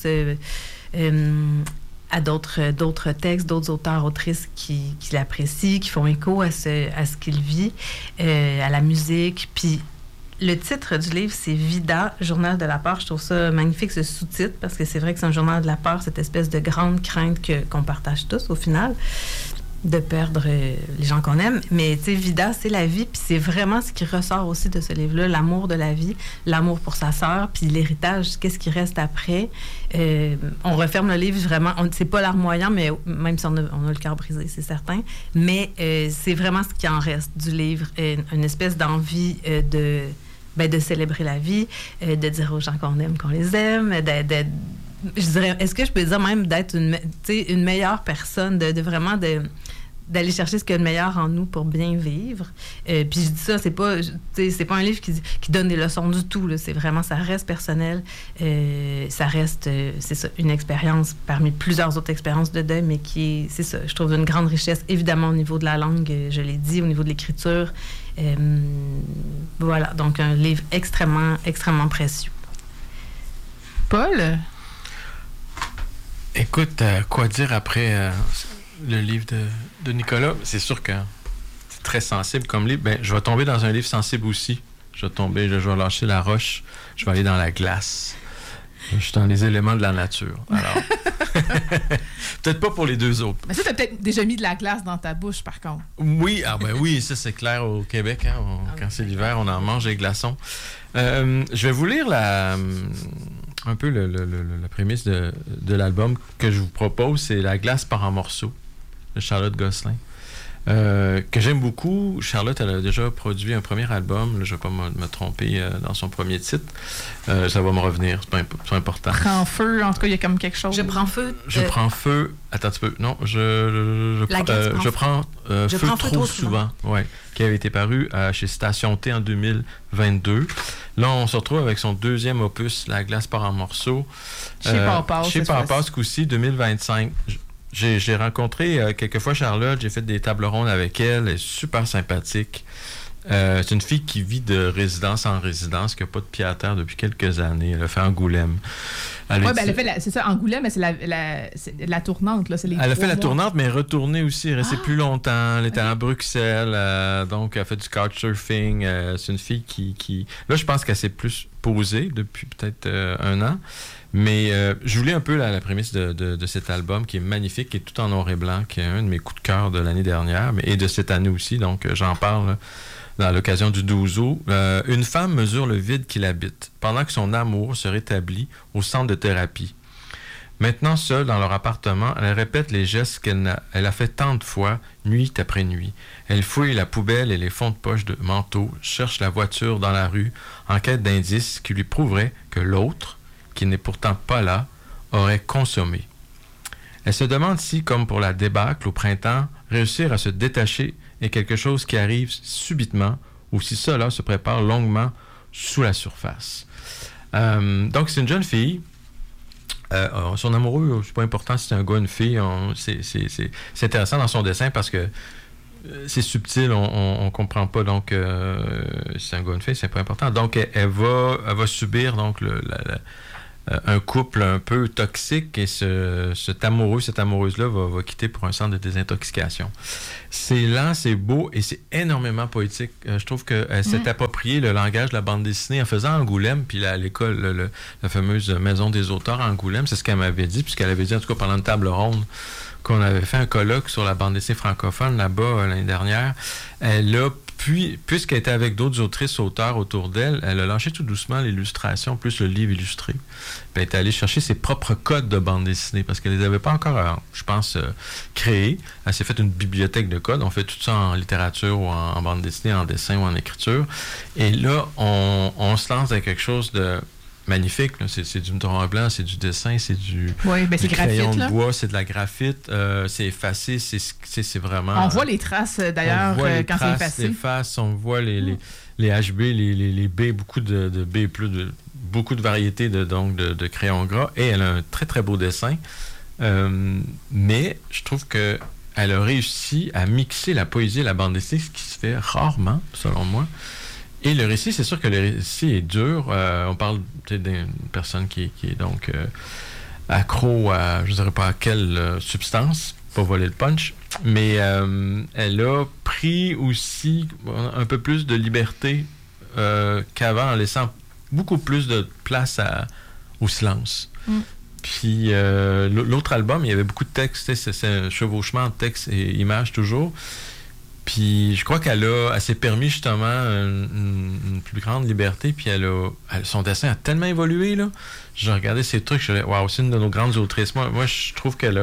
E: à d'autres textes, d'autres auteurs, autrices qui l'apprécient, qui font écho à ce qu'il vit, à la musique. Puis le titre du livre, c'est « Vida, journal de la peur ». Je trouve ça magnifique, ce sous-titre, parce que c'est vrai que c'est un journal de la peur, cette espèce de grande crainte qu'on partage tous, au final, de perdre les gens qu'on aime. Mais, tu sais, Vida, c'est la vie, puis c'est vraiment ce qui ressort aussi de ce livre-là, l'amour de la vie, l'amour pour sa sœur, puis l'héritage, qu'est-ce qui reste après. On referme le livre, vraiment, c'est pas larmoyant, mais même si on a le cœur brisé, c'est certain, mais c'est vraiment ce qui en reste du livre, une espèce d'envie de célébrer la vie, de dire aux gens qu'on aime, qu'on les aime, je dirais, est-ce que je peux dire même d'être une meilleure personne, de vraiment d'aller chercher ce qu'il y a de meilleur en nous pour bien vivre. Puis je dis ça, c'est pas un livre qui donne des leçons du tout, là. C'est vraiment, ça reste personnel. Ça reste, c'est ça, une expérience parmi plusieurs autres expériences de deuil, mais qui est, c'est ça, je trouve d'une grande richesse, évidemment au niveau de la langue, je l'ai dit, au niveau de l'écriture. Voilà, donc un livre extrêmement, extrêmement précieux.
A: Paul?
F: Écoute, quoi dire après le livre de Nicolas? C'est sûr que c'est très sensible comme livre. Ben, je vais tomber dans un livre sensible aussi. Je vais lâcher la roche. Je vais aller dans la glace. Je suis dans les éléments de la nature. Alors, peut-être pas pour les deux autres.
A: Mais ça, t'as peut-être déjà mis de la glace dans ta bouche, par contre.
F: Oui, oui, ça c'est clair au Québec. Hein, quand c'est l'hiver, on en mange des glaçons. Je vais vous lire un peu la prémisse de l'album que je vous propose. C'est La glace part en morceaux de Charlotte Gosselin. Que j'aime beaucoup. Charlotte, elle a déjà produit un premier album. Là, je ne vais pas me tromper dans son premier titre. Ça va me revenir. C'est important.
A: Prends feu. En tout cas, il y a comme quelque chose.
E: Je prends feu.
F: Je prends feu. Attends un petit peu. Non, je prends feu trop souvent. Ouais, qui avait été paru chez Station T en 2022. Là, on se retrouve avec son deuxième opus, La glace part en morceaux.
A: Chez Papa.
F: Chez Papa, ce coup-ci, 2025. J'ai rencontré quelques fois Charlotte, j'ai fait des tables rondes avec elle, elle est super sympathique. C'est une fille qui vit de résidence en résidence, qui n'a pas de pied à terre depuis quelques années. Elle a fait Angoulême.
A: Elle a fait c'est ça, Angoulême, mais c'est la tournante. Là,
F: elle a fait la tournante, mais elle est retournée aussi, elle est restée plus longtemps. Elle était à Bruxelles, donc elle a fait du couchsurfing. C'est une fille qui... Là, je pense qu'elle s'est plus posée depuis peut-être un an. Mais je voulais un peu la prémisse de cet album qui est magnifique, qui est tout en noir et blanc, qui est un de mes coups de cœur de l'année dernière et de cette année aussi. Donc, j'en parle dans l'occasion du 12 août. Une femme mesure le vide qui l'habite pendant que son amour se rétablit au centre de thérapie. Maintenant, seule dans leur appartement, elle répète les gestes qu'elle a fait tant de fois, nuit après nuit. Elle fouille la poubelle et les fonds de poche de manteau, cherche la voiture dans la rue, en quête d'indices qui lui prouveraient que l'autre, qui n'est pourtant pas là, aurait consommé. Elle se demande si, comme pour la débâcle au printemps, réussir à se détacher est quelque chose qui arrive subitement ou si cela se prépare longuement sous la surface. Donc, c'est une jeune fille. Son amoureux, c'est pas important si c'est un gars ou une fille. C'est intéressant dans son dessin parce que c'est subtil, on comprend pas. Donc, si c'est un gars ou une fille, c'est pas important. Donc, elle va subir donc un couple un peu toxique et cette amoureuse-là va quitter pour un centre de désintoxication. C'est lent, c'est beau et c'est énormément poétique. Je trouve qu'elle s'est approprié le langage de la bande dessinée en faisant Angoulême, puis à l'école, la fameuse Maison des auteurs à Angoulême, c'est ce qu'elle m'avait dit, puisqu'elle avait dit, en tout cas pendant une table ronde, qu'on avait fait un colloque sur la bande dessinée francophone là-bas l'année dernière. Elle a puisqu'elle était avec d'autres autrices, auteurs autour d'elle, elle a lâché tout doucement l'illustration, plus le livre illustré. Puis elle est allée chercher ses propres codes de bande dessinée, parce qu'elle ne les avait pas encore, je pense, créés. Elle s'est fait une bibliothèque de codes. On fait tout ça en littérature ou en bande dessinée, en dessin ou en écriture. Et là, on se lance dans quelque chose de magnifique. Là. C'est du noir blanc, c'est du dessin, c'est du crayon de bois, c'est de la graphite, c'est effacé, c'est vraiment...
A: On voit les traces, d'ailleurs, quand c'est effacé.
F: Les faces, on voit les HB, les B, beaucoup de B+, beaucoup de variétés de crayons gras, et elle a un très, très beau dessin. Mais je trouve qu'elle a réussi à mixer la poésie et la bande dessinée, ce qui se fait rarement, selon moi. Et le récit, c'est sûr que le récit est dur. On parle d'une personne qui est donc accro à, je ne dirais pas à quelle substance, pas voler le punch, mais elle a pris aussi un peu plus de liberté qu'avant, en laissant beaucoup plus de place au silence. Puis l'autre album, il y avait beaucoup de textes, c'est un chevauchement de textes et images toujours. Puis je crois qu'elle s'est permis justement une plus grande liberté, puis son dessin a tellement évolué, là. J'ai regardé ses trucs, je disais, waouh, c'est une de nos grandes autrices. Moi, je trouve qu'elle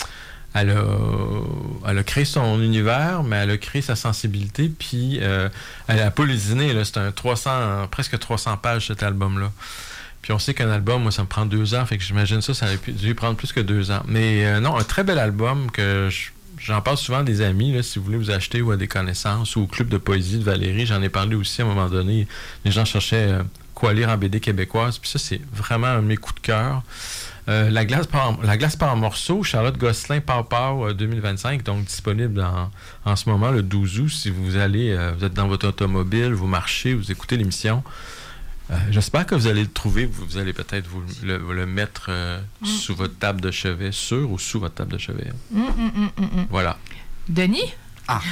F: a créé son univers, mais elle a créé sa sensibilité, puis elle a pas lésiné, là. C'est presque 300 pages, cet album-là. Puis on sait qu'un album, moi, ça me prend 2 ans, fait que j'imagine ça aurait dû prendre plus que 2 ans. Mais non, un très bel album que j'en parle souvent à des amis, là, si vous voulez vous acheter ou à des connaissances ou au club de poésie de Valérie. J'en ai parlé aussi à un moment donné. Les gens cherchaient quoi lire en BD québécoise. Puis ça, c'est vraiment un de mes coups de cœur. La glace par morceaux, Charlotte Gosselin, Pau 2025, donc disponible en ce moment, le 12 août. Si vous êtes dans votre automobile, vous marchez, vous écoutez l'émission. J'espère que vous allez le trouver. Vous allez peut-être le mettre sous votre table de chevet, sur ou sous votre table de chevet. Voilà.
A: Denis?
G: Ah!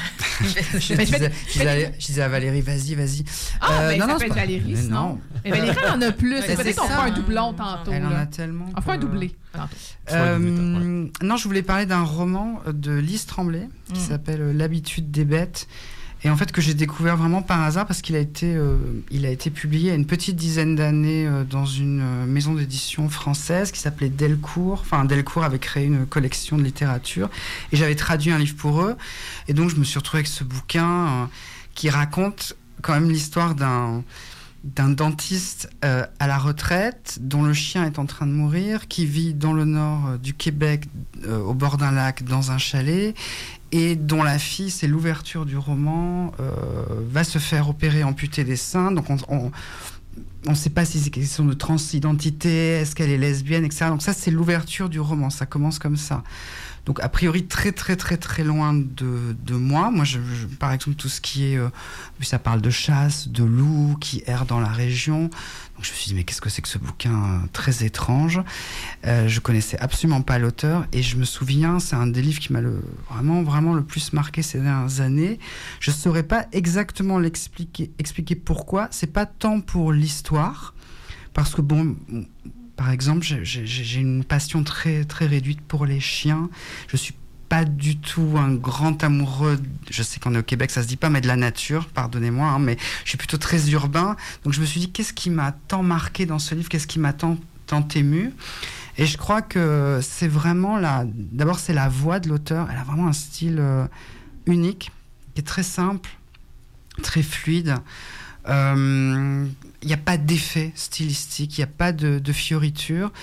G: je disais à Valérie, vas-y.
A: Ça peut être Valérie, sinon. Non. Mais Valérie, elle en a plus. Peut-être qu'on fera un doublon tantôt.
G: Elle en a tellement.
A: On fera un doublé tantôt.
G: Non, je voulais parler d'un roman de Lise Tremblay qui s'appelle L'habitude des bêtes. Et en fait, que j'ai découvert vraiment par hasard parce qu'il a été publié il y a une petite dizaine d'années dans une maison d'édition française qui s'appelait Delcourt. Enfin, Delcourt avait créé une collection de littérature et j'avais traduit un livre pour eux. Et donc, je me suis retrouvée avec ce bouquin qui raconte quand même l'histoire d'un dentiste à la retraite dont le chien est en train de mourir, qui vit dans le nord du Québec, au bord d'un lac, dans un chalet, et dont la fille, c'est l'ouverture du roman, va se faire opérer, amputer des seins. Donc on ne sait pas si c'est question de transidentité, est-ce qu'elle est lesbienne, etc. Donc ça, c'est l'ouverture du roman, ça commence comme ça. Donc, a priori, très, très, très, très loin de moi. Moi, par exemple, tout ce qui est... ça parle de chasse, de loups qui errent dans la région. Donc, je me suis dit, mais qu'est-ce que c'est que ce bouquin très étrange? Je connaissais absolument pas l'auteur. Et je me souviens, c'est un des livres qui m'a vraiment, vraiment le plus marqué ces dernières années. Je saurais pas exactement expliquer pourquoi. C'est pas tant pour l'histoire. Parce que, bon... Par exemple, j'ai une passion très, très réduite pour les chiens. Je suis pas du tout un grand amoureux, je sais qu'on est au Québec, ça se dit pas, mais de la nature, pardonnez-moi, hein, mais je suis plutôt très urbain. Donc je me suis dit, qu'est-ce qui m'a tant marqué dans ce livre? Qu'est-ce qui m'a tant ému? Et je crois que c'est vraiment d'abord, c'est la voix de l'auteur. Elle a vraiment un style unique, qui est très simple, très fluide. Il n'y a pas d'effet stylistique, il n'y a pas de fioriture.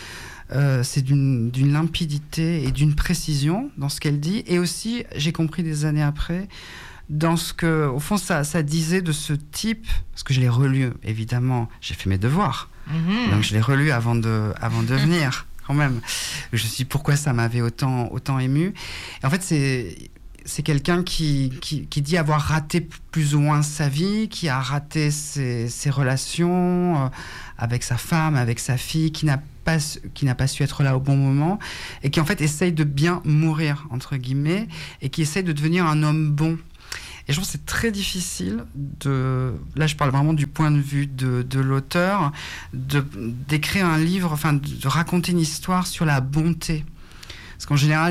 G: c'est d'une limpidité et d'une précision dans ce qu'elle dit. Et aussi, j'ai compris des années après, dans ce que, au fond, ça disait de ce type, parce que je l'ai relu, évidemment, j'ai fait mes devoirs. Donc je l'ai relu avant de venir, quand même. Je me suis dit pourquoi ça m'avait autant ému. Et en fait, c'est quelqu'un qui dit avoir raté plus ou moins sa vie, qui a raté ses relations avec sa femme, avec sa fille, qui n'a pas su être là au bon moment, et qui en fait essaye de bien mourir, entre guillemets, et qui essaye de devenir un homme bon. Et je trouve que c'est très difficile là je parle vraiment du point de vue de l'auteur, d'écrire un livre, enfin de raconter une histoire sur la bonté. Parce qu'en général,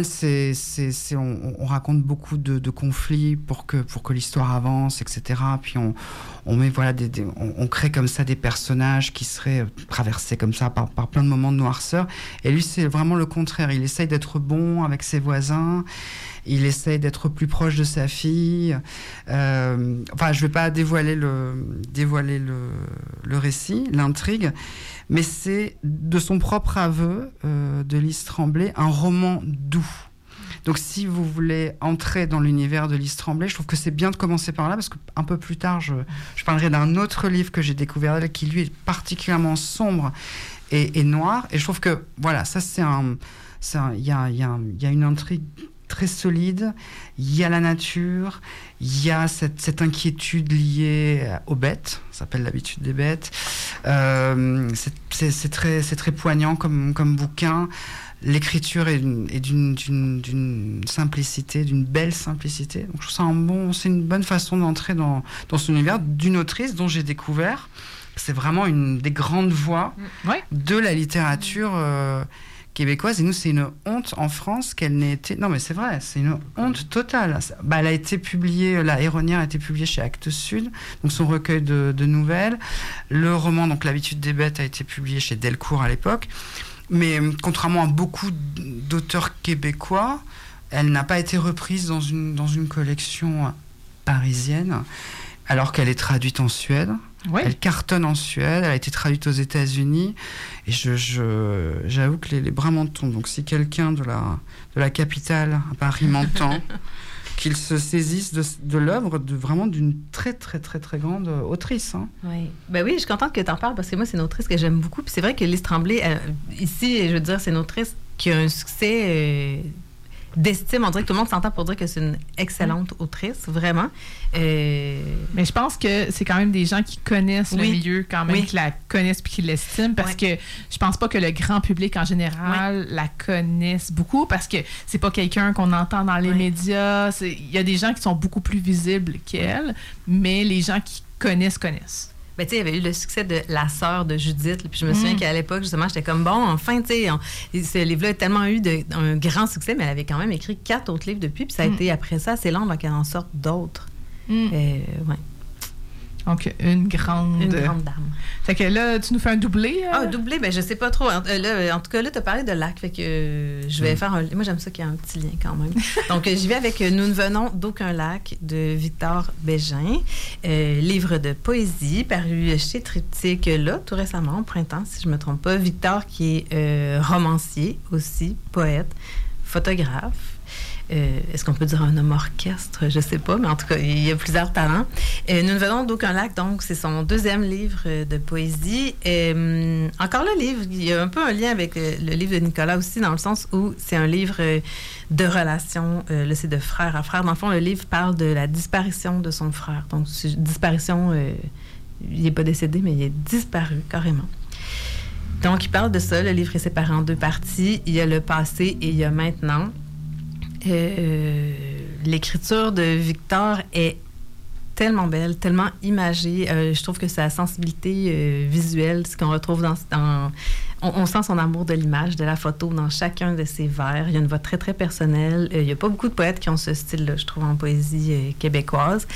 G: on raconte beaucoup de conflits pour que l'histoire avance, etc. Puis on met on crée comme ça des personnages qui seraient traversés comme ça par plein de moments de noirceur. Et lui, c'est vraiment le contraire. Il essaye d'être bon avec ses voisins. Il essaye d'être plus proche de sa fille. Enfin, je vais pas dévoiler le récit, l'intrigue, mais c'est de son propre aveu, de Lise Tremblay, un roman doux. Donc, si vous voulez entrer dans l'univers de Lise Tremblay, je trouve que c'est bien de commencer par là, parce qu'un peu plus tard, je parlerai d'un autre livre que j'ai découvert d'elle, qui lui est particulièrement sombre et noir. Et je trouve que, voilà, ça il y a une intrigue très solide, il y a la nature, il y a cette inquiétude liée aux bêtes, ça s'appelle l'habitude des bêtes. C'est très poignant comme bouquin. L'écriture est d'une simplicité, d'une belle simplicité. Donc je trouve ça c'est une bonne façon d'entrer dans cet univers d'une autrice dont j'ai découvert. C'est vraiment une des grandes voix de la littérature québécoise. Et nous, c'est une honte en France qu'elle n'ait été... Non, mais c'est vrai, c'est une honte totale. Elle a été publiée, La Héronnière a été publiée chez Actes Sud, donc son recueil de nouvelles. Le roman, donc L'habitude des bêtes, a été publié chez Delcourt à l'époque. Mais contrairement à beaucoup d'auteurs québécois, elle n'a pas été reprise dans une collection parisienne, alors qu'elle est traduite en Suède. Oui. Elle cartonne en Suède, elle a été traduite aux États-Unis, et j'avoue que les bras m'en tombent. Donc si quelqu'un de la capitale, à Paris, m'entend, qu'il se saisisse de l'œuvre vraiment d'une très très très très grande autrice. Hein.
E: Oui. Ben oui, je suis contente que tu en parles, parce que moi, c'est une autrice que j'aime beaucoup. Puis c'est vrai que Lise Tremblay, ici, je veux dire, c'est une autrice qui a un succès... d'estime. On dirait que tout le monde s'entend pour dire que c'est une excellente autrice, vraiment.
A: Mais je pense que c'est quand même des gens qui connaissent le milieu, quand même, qui la connaissent puis qui l'estiment, parce que je pense pas que le grand public, en général, la connaisse beaucoup, parce que c'est pas quelqu'un qu'on entend dans les médias. Il y a des gens qui sont beaucoup plus visibles qu'elle, mais les gens qui connaissent.
E: Ben, tu sais, il y avait eu le succès de La sœur de Judith. Là, puis je me souviens qu'à l'époque, justement, j'étais comme, bon, enfin, tu sais, ce livre-là a tellement eu un grand succès, mais elle avait quand même écrit 4 autres livres depuis. Puis ça a été, après ça, assez long avant qu'elle en sorte d'autres.
A: Donc, une grande
E: dame.
A: Fait que là, tu nous fais un doublé?
E: Doublé, ben je sais pas trop. En tout cas, là, tu as parlé de lac. Fait que je vais faire moi, j'aime ça qu'il y ait un petit lien quand même. Donc, j'y vais avec Nous ne venons d'aucun lac de Victor Bégin. Livre de poésie paru chez Triptyque, là, tout récemment, au printemps, si je me trompe pas. Victor qui est romancier aussi, poète, photographe. Est-ce qu'on peut dire un homme orchestre? Je ne sais pas, mais en tout cas, il y a plusieurs talents. Nous ne venons d'aucun lac, donc c'est son 2e livre de poésie. Encore le livre, il y a un peu un lien avec le livre de Nicolas aussi, dans le sens où c'est un livre de relations, là c'est de frère à frère. Dans le fond, le livre parle de la disparition de son frère. Donc, disparition, il n'est pas décédé, mais il est disparu carrément. Donc, il parle de ça. Le livre est séparé en 2 parties. Il y a le passé et il y a maintenant. L'écriture de Victor est tellement belle, tellement imagée. Je trouve que sa sensibilité visuelle, ce qu'on retrouve on sent son amour de l'image, de la photo dans chacun de ses vers. Il y a une voix très, très personnelle. Il n'y a pas beaucoup de poètes qui ont ce style-là, je trouve, en poésie québécoise.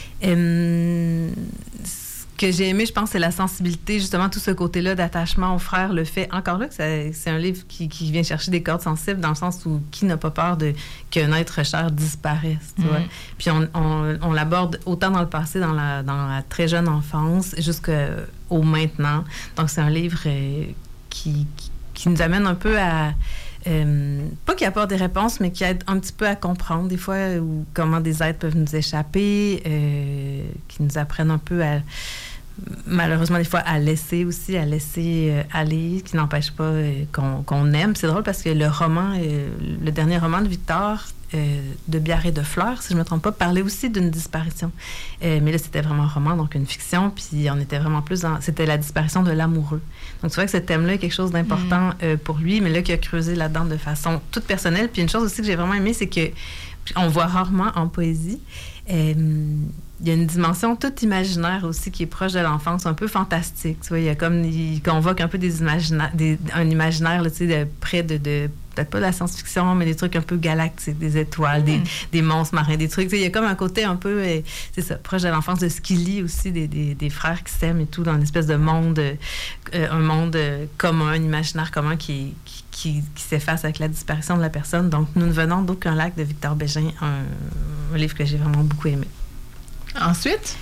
E: Ce que j'ai aimé, je pense, c'est la sensibilité, justement, tout ce côté-là d'attachement au frère, le fait, encore là, que c'est un livre qui vient chercher des cordes sensibles, dans le sens où qui n'a pas peur qu'un être cher disparaisse, tu vois. Puis on l'aborde autant dans le passé, dans la très jeune enfance, jusqu'au maintenant. Donc, c'est un livre qui qui nous amène un peu à... pas qui apporte des réponses, mais qui aide un petit peu à comprendre des fois comment des êtres peuvent nous échapper, qui nous apprennent un peu à... malheureusement, des fois, à laisser aller, qui n'empêche pas qu'on aime. C'est drôle parce que le roman, le dernier roman de Victor, de Biarré de Fleurs, si je ne me trompe pas, parlait aussi d'une disparition. Mais là, c'était vraiment un roman, donc une fiction, puis on était vraiment plus dans... C'était la disparition de l'amoureux. Donc, c'est vrai que ce thème-là est quelque chose d'important pour lui, mais là, qui a creusé là-dedans de façon toute personnelle. Puis une chose aussi que j'ai vraiment aimée, c'est que on voit rarement en poésie... il y a une dimension toute imaginaire aussi qui est proche de l'enfance, un peu fantastique. Tu vois, il convoque un peu un imaginaire là, tu sais, près de peut-être pas de la science-fiction, mais des trucs un peu galactiques, des étoiles, des monstres marins, des trucs. Tu sais, il y a comme un côté un peu, c'est ça, proche de l'enfance, de ce qui lie aussi des frères qui s'aiment et tout, dans une espèce de monde, un monde commun, un imaginaire commun qui s'efface avec la disparition de la personne. Donc, Nous ne venons d'aucun lac de Victor Bégin, un livre que j'ai vraiment beaucoup aimé.
A: Ensuite,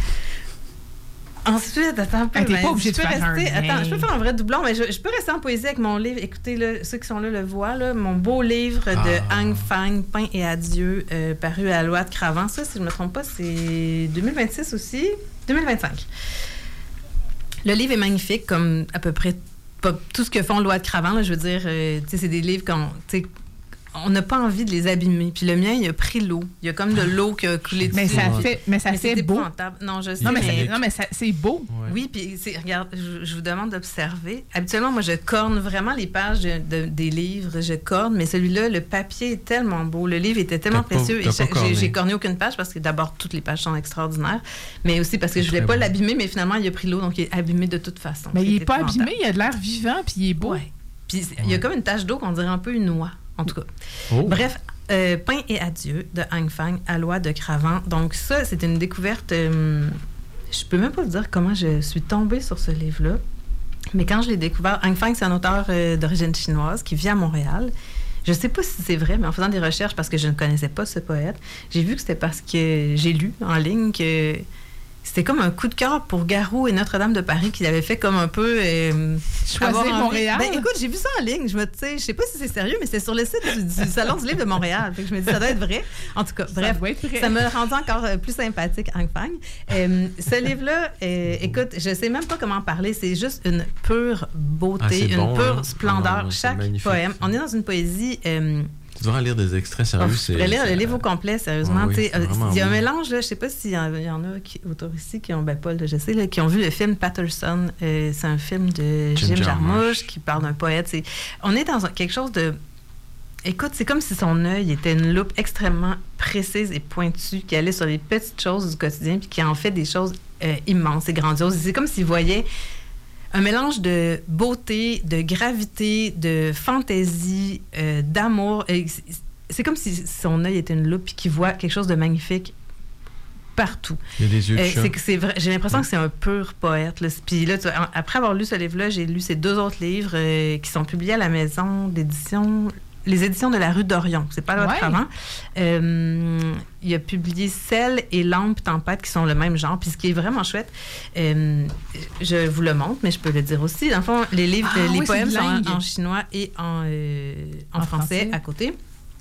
E: attends un peu.
A: T'es pas obligé de faire
E: je peux faire un vrai doublon, mais je peux rester en poésie avec mon livre. Écoutez, là, ceux qui sont là le voient, là, mon beau livre de Anh Phang, Pain et adieu, paru à Loi de Cravant. Ça, si je ne me trompe pas, c'est 2026 aussi, 2025. Le livre est magnifique, comme à peu près tout ce que font Loi de Cravant. Là, je veux dire, c'est des livres on n'a pas envie de les abîmer. Puis le mien, il a pris l'eau. Il y a comme de l'eau qui a coulé dessus.
A: Mais ça fait beau.
E: Non, je sais.
A: Non, mais c'est beau.
E: Ouais. Oui, puis regarde, je vous demande d'observer. Habituellement, moi, je corne vraiment les pages des livres. Je corne, mais celui-là, le papier est tellement beau. Le livre était tellement précieux. J'ai corné aucune page parce que d'abord, toutes les pages sont extraordinaires. Mais aussi parce que je voulais pas l'abîmer, mais finalement, il a pris l'eau, donc il est abîmé de toute façon.
A: Mais il n'est pas abîmé, il a de l'air vivant, puis il est beau.
E: Ouais. Puis il y a comme une tache d'eau qu'on dirait un peu une noix. En tout cas. Oh. Bref, Pain et adieu de Anh Phang à Loi de Cravant. Donc ça, c'est une découverte... je peux même pas vous dire comment je suis tombée sur ce livre-là. Mais quand je l'ai découvert... Anh Phang, c'est un auteur d'origine chinoise qui vit à Montréal. Je sais pas si c'est vrai, mais en faisant des recherches, parce que je ne connaissais pas ce poète, j'ai vu que c'était parce que j'ai lu en ligne que... C'était comme un coup de cœur pour Garou et Notre-Dame de Paris qui avait fait comme un peu...
A: choisir Montréal.
E: Ben, écoute, j'ai vu ça en ligne. Je sais pas si c'est sérieux, mais c'est sur le site du Salon du livre de Montréal. Fait que je me dis, ça doit être vrai. En tout cas, bref, ça m'a rendu encore plus sympathique, Anh Phang. Ce livre-là, écoute, je sais même pas comment en parler. C'est juste une pure beauté, pure splendeur. Chaque poème. On est dans une poésie...
F: Tu devrais lire des extraits sérieux.
E: Je pourrais lire le livre au complet, sérieusement. Il y a un mélange, là, je ne sais pas s'il y en a autour ici qui ont, Paul, je sais, là, qui ont vu le film Patterson. C'est un film de Jim Jarmusch qui parle d'un poète. On est dans quelque chose de... Écoute, c'est comme si son œil était une loupe extrêmement précise et pointue qui allait sur les petites choses du quotidien puis qui en fait des choses immenses et grandioses. C'est comme s'il voyait... un mélange de beauté, de gravité, de fantaisie, d'amour. C'est comme si son œil était une loupe et qu'il voit quelque chose de magnifique partout.
F: Il y a des yeux de chat.
E: C'est vrai, j'ai l'impression que c'est un pur poète. Là. Puis là, après avoir lu ce livre-là, j'ai lu ces 2 autres livres qui sont publiés à la maison d'édition... Les éditions de la rue d'Orion, c'est pas l'autre avant. Il a publié Sel et Lampe Tempête qui sont le même genre. Puis ce qui est vraiment chouette, je vous le montre, mais je peux le dire aussi. Dans le fond, les poèmes sont en chinois et en français à côté.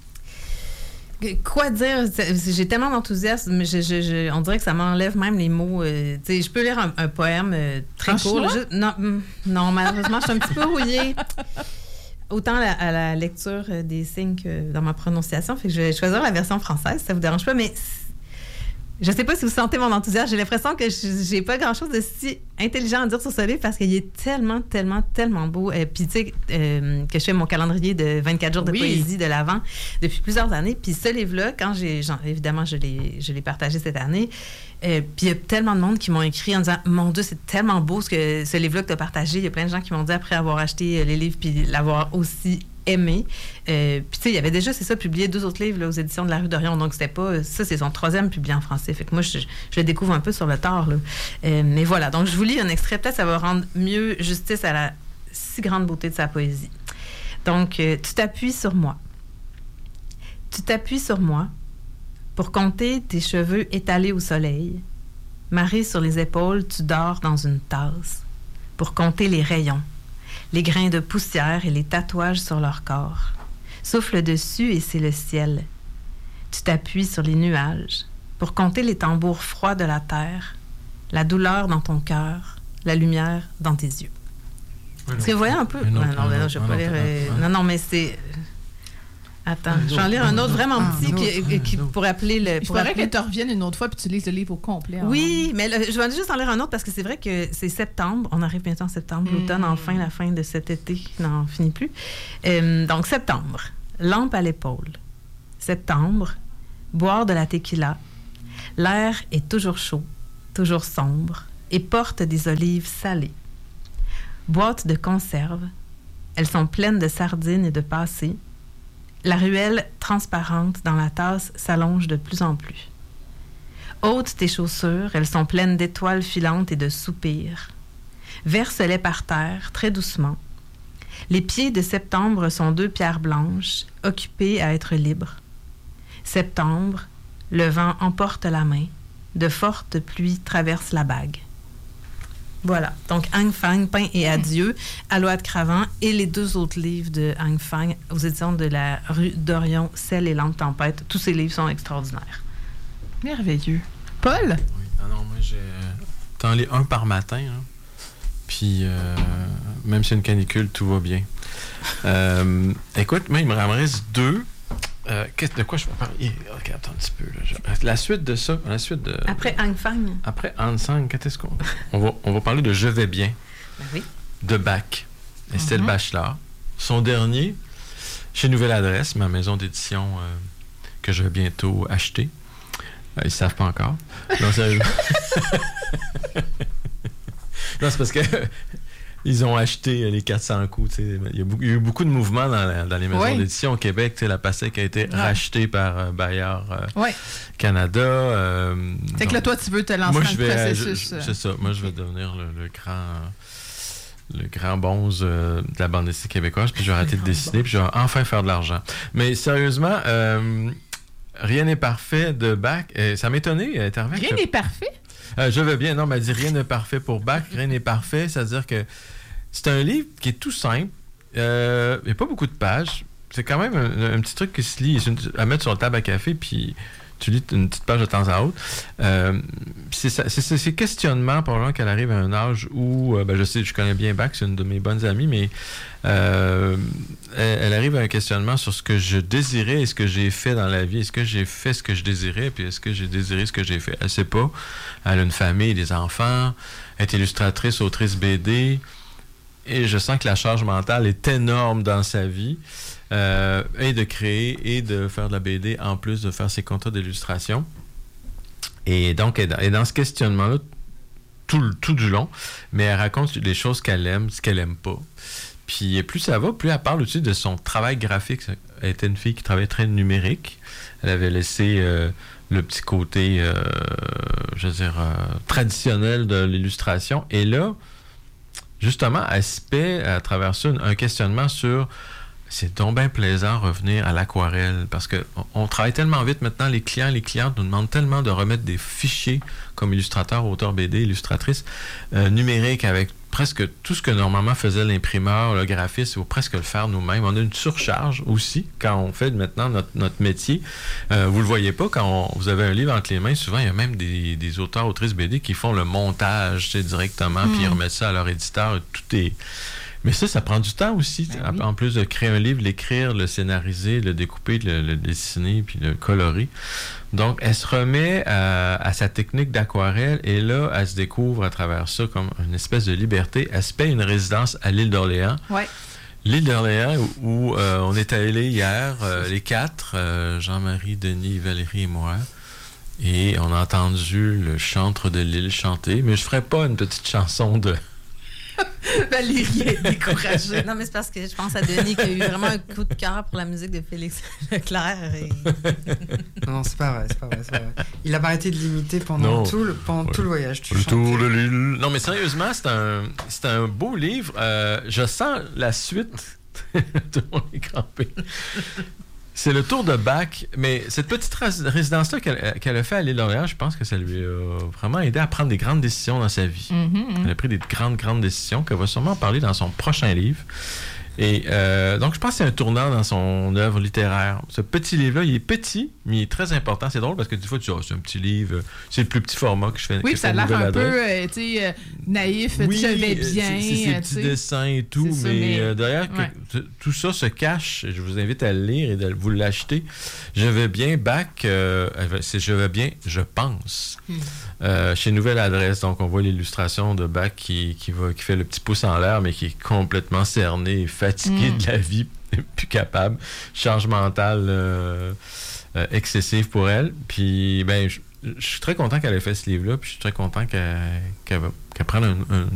E: Quoi dire? J'ai tellement d'enthousiasme, mais on dirait que ça m'enlève même les mots. Je peux lire un poème très court. Non, malheureusement, je suis un petit peu rouillée. Autant à la lecture des signes que dans ma prononciation. Fait que je vais choisir la version française, si ça vous dérange pas, mais je sais pas si vous sentez mon enthousiasme. J'ai l'impression que j'ai pas grand-chose de si intelligent à dire sur ce livre parce qu'il est tellement, tellement, tellement beau. Puis tu sais, que je fais mon calendrier de 24 jours de poésie de l'Avent depuis plusieurs années. Puis ce livre-là, quand évidemment, je l'ai partagé cette année, puis il y a tellement de monde qui m'ont écrit en disant « Mon Dieu, c'est tellement beau ce livre-là que tu as partagé. » Il y a plein de gens qui m'ont dit après avoir acheté les livres puis l'avoir aussi aimé. Puis tu sais, il y avait déjà, c'est ça, publié 2 autres livres là, aux éditions de la rue d'Orion. Donc c'était pas... Ça, c'est son 3e publié en français. Fait que moi, je le découvre un peu sur le tard. Là. Mais voilà. Donc je vous lis un extrait. Peut-être ça va rendre mieux justice à la si grande beauté de sa poésie. Donc, tu t'appuies sur moi. Tu t'appuies sur moi pour compter tes cheveux étalés au soleil. Marée sur les épaules, tu dors dans une tasse pour compter les rayons. les grains de poussière et les tatouages sur leur corps. Souffle dessus et c'est le ciel. Tu t'appuies sur les nuages pour compter les tambours froids de la terre, la douleur dans ton cœur, la lumière dans tes yeux. Est-ce que vous voyez un peu? Non, je vais pas lire. Non, mais c'est... Attends, je vais en lire un autre vraiment petit qui pourrait appeler le...
A: Il faudrait que tu reviennes une autre fois puis tu lises le livre au complet.
E: Oui, mais je vais juste en lire un autre parce que c'est vrai que c'est septembre. On arrive bientôt en septembre. L'automne, enfin, la fin de cet été n'en finit plus. Donc, septembre. Lampe à l'épaule. Septembre. Boire de la tequila. L'air est toujours chaud, toujours sombre et porte des olives salées. Boîte de conserve. Elles sont pleines de sardines et de pâtés. La ruelle transparente dans la tasse s'allonge de plus en plus. Ôte tes chaussures, elles sont pleines d'étoiles filantes et de soupirs. Verse-les par terre, très doucement. Les pieds de septembre sont 2 pierres blanches, occupées à être libres. Septembre, le vent emporte la main. De fortes pluies traversent la bague. Voilà. Donc, Anh Phang, Pain et Adieu, Aloïde Cravant et les 2 autres livres de Anh Phang aux éditions de la rue d'Orion, Sel et Lampe Tempête. Tous ces livres sont extraordinaires.
A: Merveilleux. Paul?
F: Oui. Moi, t'en lis un par matin. Hein. Puis, même si c'est une canicule, tout va bien. Écoute, moi, il me reste 2. De quoi je peux parler? OK, attends un petit peu. Là. La suite de ça,
E: Après Anh Phang.
F: Après Anh Phang, qu'est-ce qu'on... On va parler de Je vais bien.
E: Ben oui.
F: De Bach. Estelle Bachelard. Son dernier, chez Nouvelle Adresse, ma maison d'édition que je vais bientôt acheter. Ils ne savent pas encore. Non, sérieusement. Non, c'est parce que... Ils ont acheté les 400 coups. Il y a eu beaucoup de mouvements dans les maisons d'édition au Québec. La Passec a été rachetée par Bayard Canada.
A: Fait que là, toi, tu veux te lancer dans le processus.
F: C'est ça. Moi, je vais devenir le grand bonze de la bande dessinée québécoise. Puis je vais arrêter de dessiner. Puis je vais enfin faire de l'argent. Mais sérieusement, Rien n'est parfait de Bach. Ça m'étonnait.
A: Rien n'est parfait?
F: Je veux bien. Non, mais elle dit rien n'est parfait pour Bach. Rien n'est parfait. C'est-à-dire que c'est un livre qui est tout simple. Il n'y a pas beaucoup de pages. C'est quand même un petit truc qui se lit à mettre sur la table à café, puis tu lis une petite page de temps à autre. C'est ces questionnements, probablement qu'elle arrive à un âge où, je connais bien Bach, c'est une de mes bonnes amies, mais elle arrive à un questionnement sur ce que je désirais et ce que j'ai fait dans la vie. Est-ce que j'ai fait ce que je désirais, puis est-ce que j'ai désiré ce que j'ai fait? Elle ne sait pas. Elle a une famille, des enfants, elle est illustratrice, autrice BD, et je sens que la charge mentale est énorme dans sa vie. Et de créer et de faire de la BD en plus de faire ses contrats d'illustration. Et donc, elle est dans ce questionnement-là tout du long, mais elle raconte les choses qu'elle aime, ce qu'elle aime pas. Puis plus ça va, plus elle parle aussi de son travail graphique. Elle était une fille qui travaillait très numérique. Elle avait laissé le petit côté, traditionnel de l'illustration. Et là, justement, elle se paie à travers ça un questionnement sur... C'est donc bien plaisant revenir à l'aquarelle parce qu'on travaille tellement vite maintenant. Les clientes nous demandent tellement de remettre des fichiers comme illustrateur, auteur BD, illustratrice numérique avec presque tout ce que normalement faisait l'imprimeur, le graphiste, il faut presque le faire nous-mêmes. On a une surcharge aussi quand on fait maintenant notre métier. Vous le voyez pas, quand vous avez un livre entre les mains, souvent il y a même des auteurs, autrices BD qui font le montage directement puis ils remettent ça à leur éditeur. Tout est... Mais ça prend du temps aussi. Ben oui. En plus de créer un livre, l'écrire, le scénariser, le découper, le dessiner, puis le colorer. Donc, elle se remet à sa technique d'aquarelle et là, elle se découvre à travers ça comme une espèce de liberté. Elle se paye une résidence à l'île d'Orléans.
A: Ouais.
F: L'île d'Orléans où on est allés hier, les 4, Jean-Marie, Denis, Valérie et moi. Et on a entendu le chantre de l'île chanter. Mais je ferai pas une petite chanson de...
A: Valérie est découragée.
E: Non, mais c'est parce que je pense à Denis qui a eu vraiment un coup de cœur pour la musique de Félix Leclerc. Et...
G: Non, c'est pas vrai. Il a pas arrêté de l'imiter pendant tout le voyage.
F: Le tour de l'île. Non, mais sérieusement, c'est un beau livre. Je sens la suite de mon écrampé. C'est le tour de Bach, mais cette petite résidence-là qu'elle a fait à l'île d'Orléans, je pense que ça lui a vraiment aidé à prendre des grandes décisions dans sa vie. Elle a pris des grandes décisions qu'elle va sûrement parler dans son prochain livre. Et donc, je pense que c'est un tournant dans son œuvre littéraire. Ce petit livre-là, il est petit, mais il est très important. C'est drôle parce que des fois, tu dis, c'est un petit livre, c'est le plus petit format que je fais.
A: Oui, ça a l'air un peu naïf,
F: oui,
A: je vais bien.
F: C'est ces petits dessins et tout, mais derrière, tout ça se cache. Je vous invite à le lire et de vous l'acheter. Je vais bien, Bach, c'est Je vais bien, je pense. Chez Nouvelle Adresse, donc on voit l'illustration de Bach qui fait le petit pouce en l'air, mais qui est complètement cerné, fatigué de la vie, plus capable, charge mentale excessive pour elle. Puis, ben, je suis très content qu'elle ait fait ce livre-là, puis je suis très content qu'elle prenne un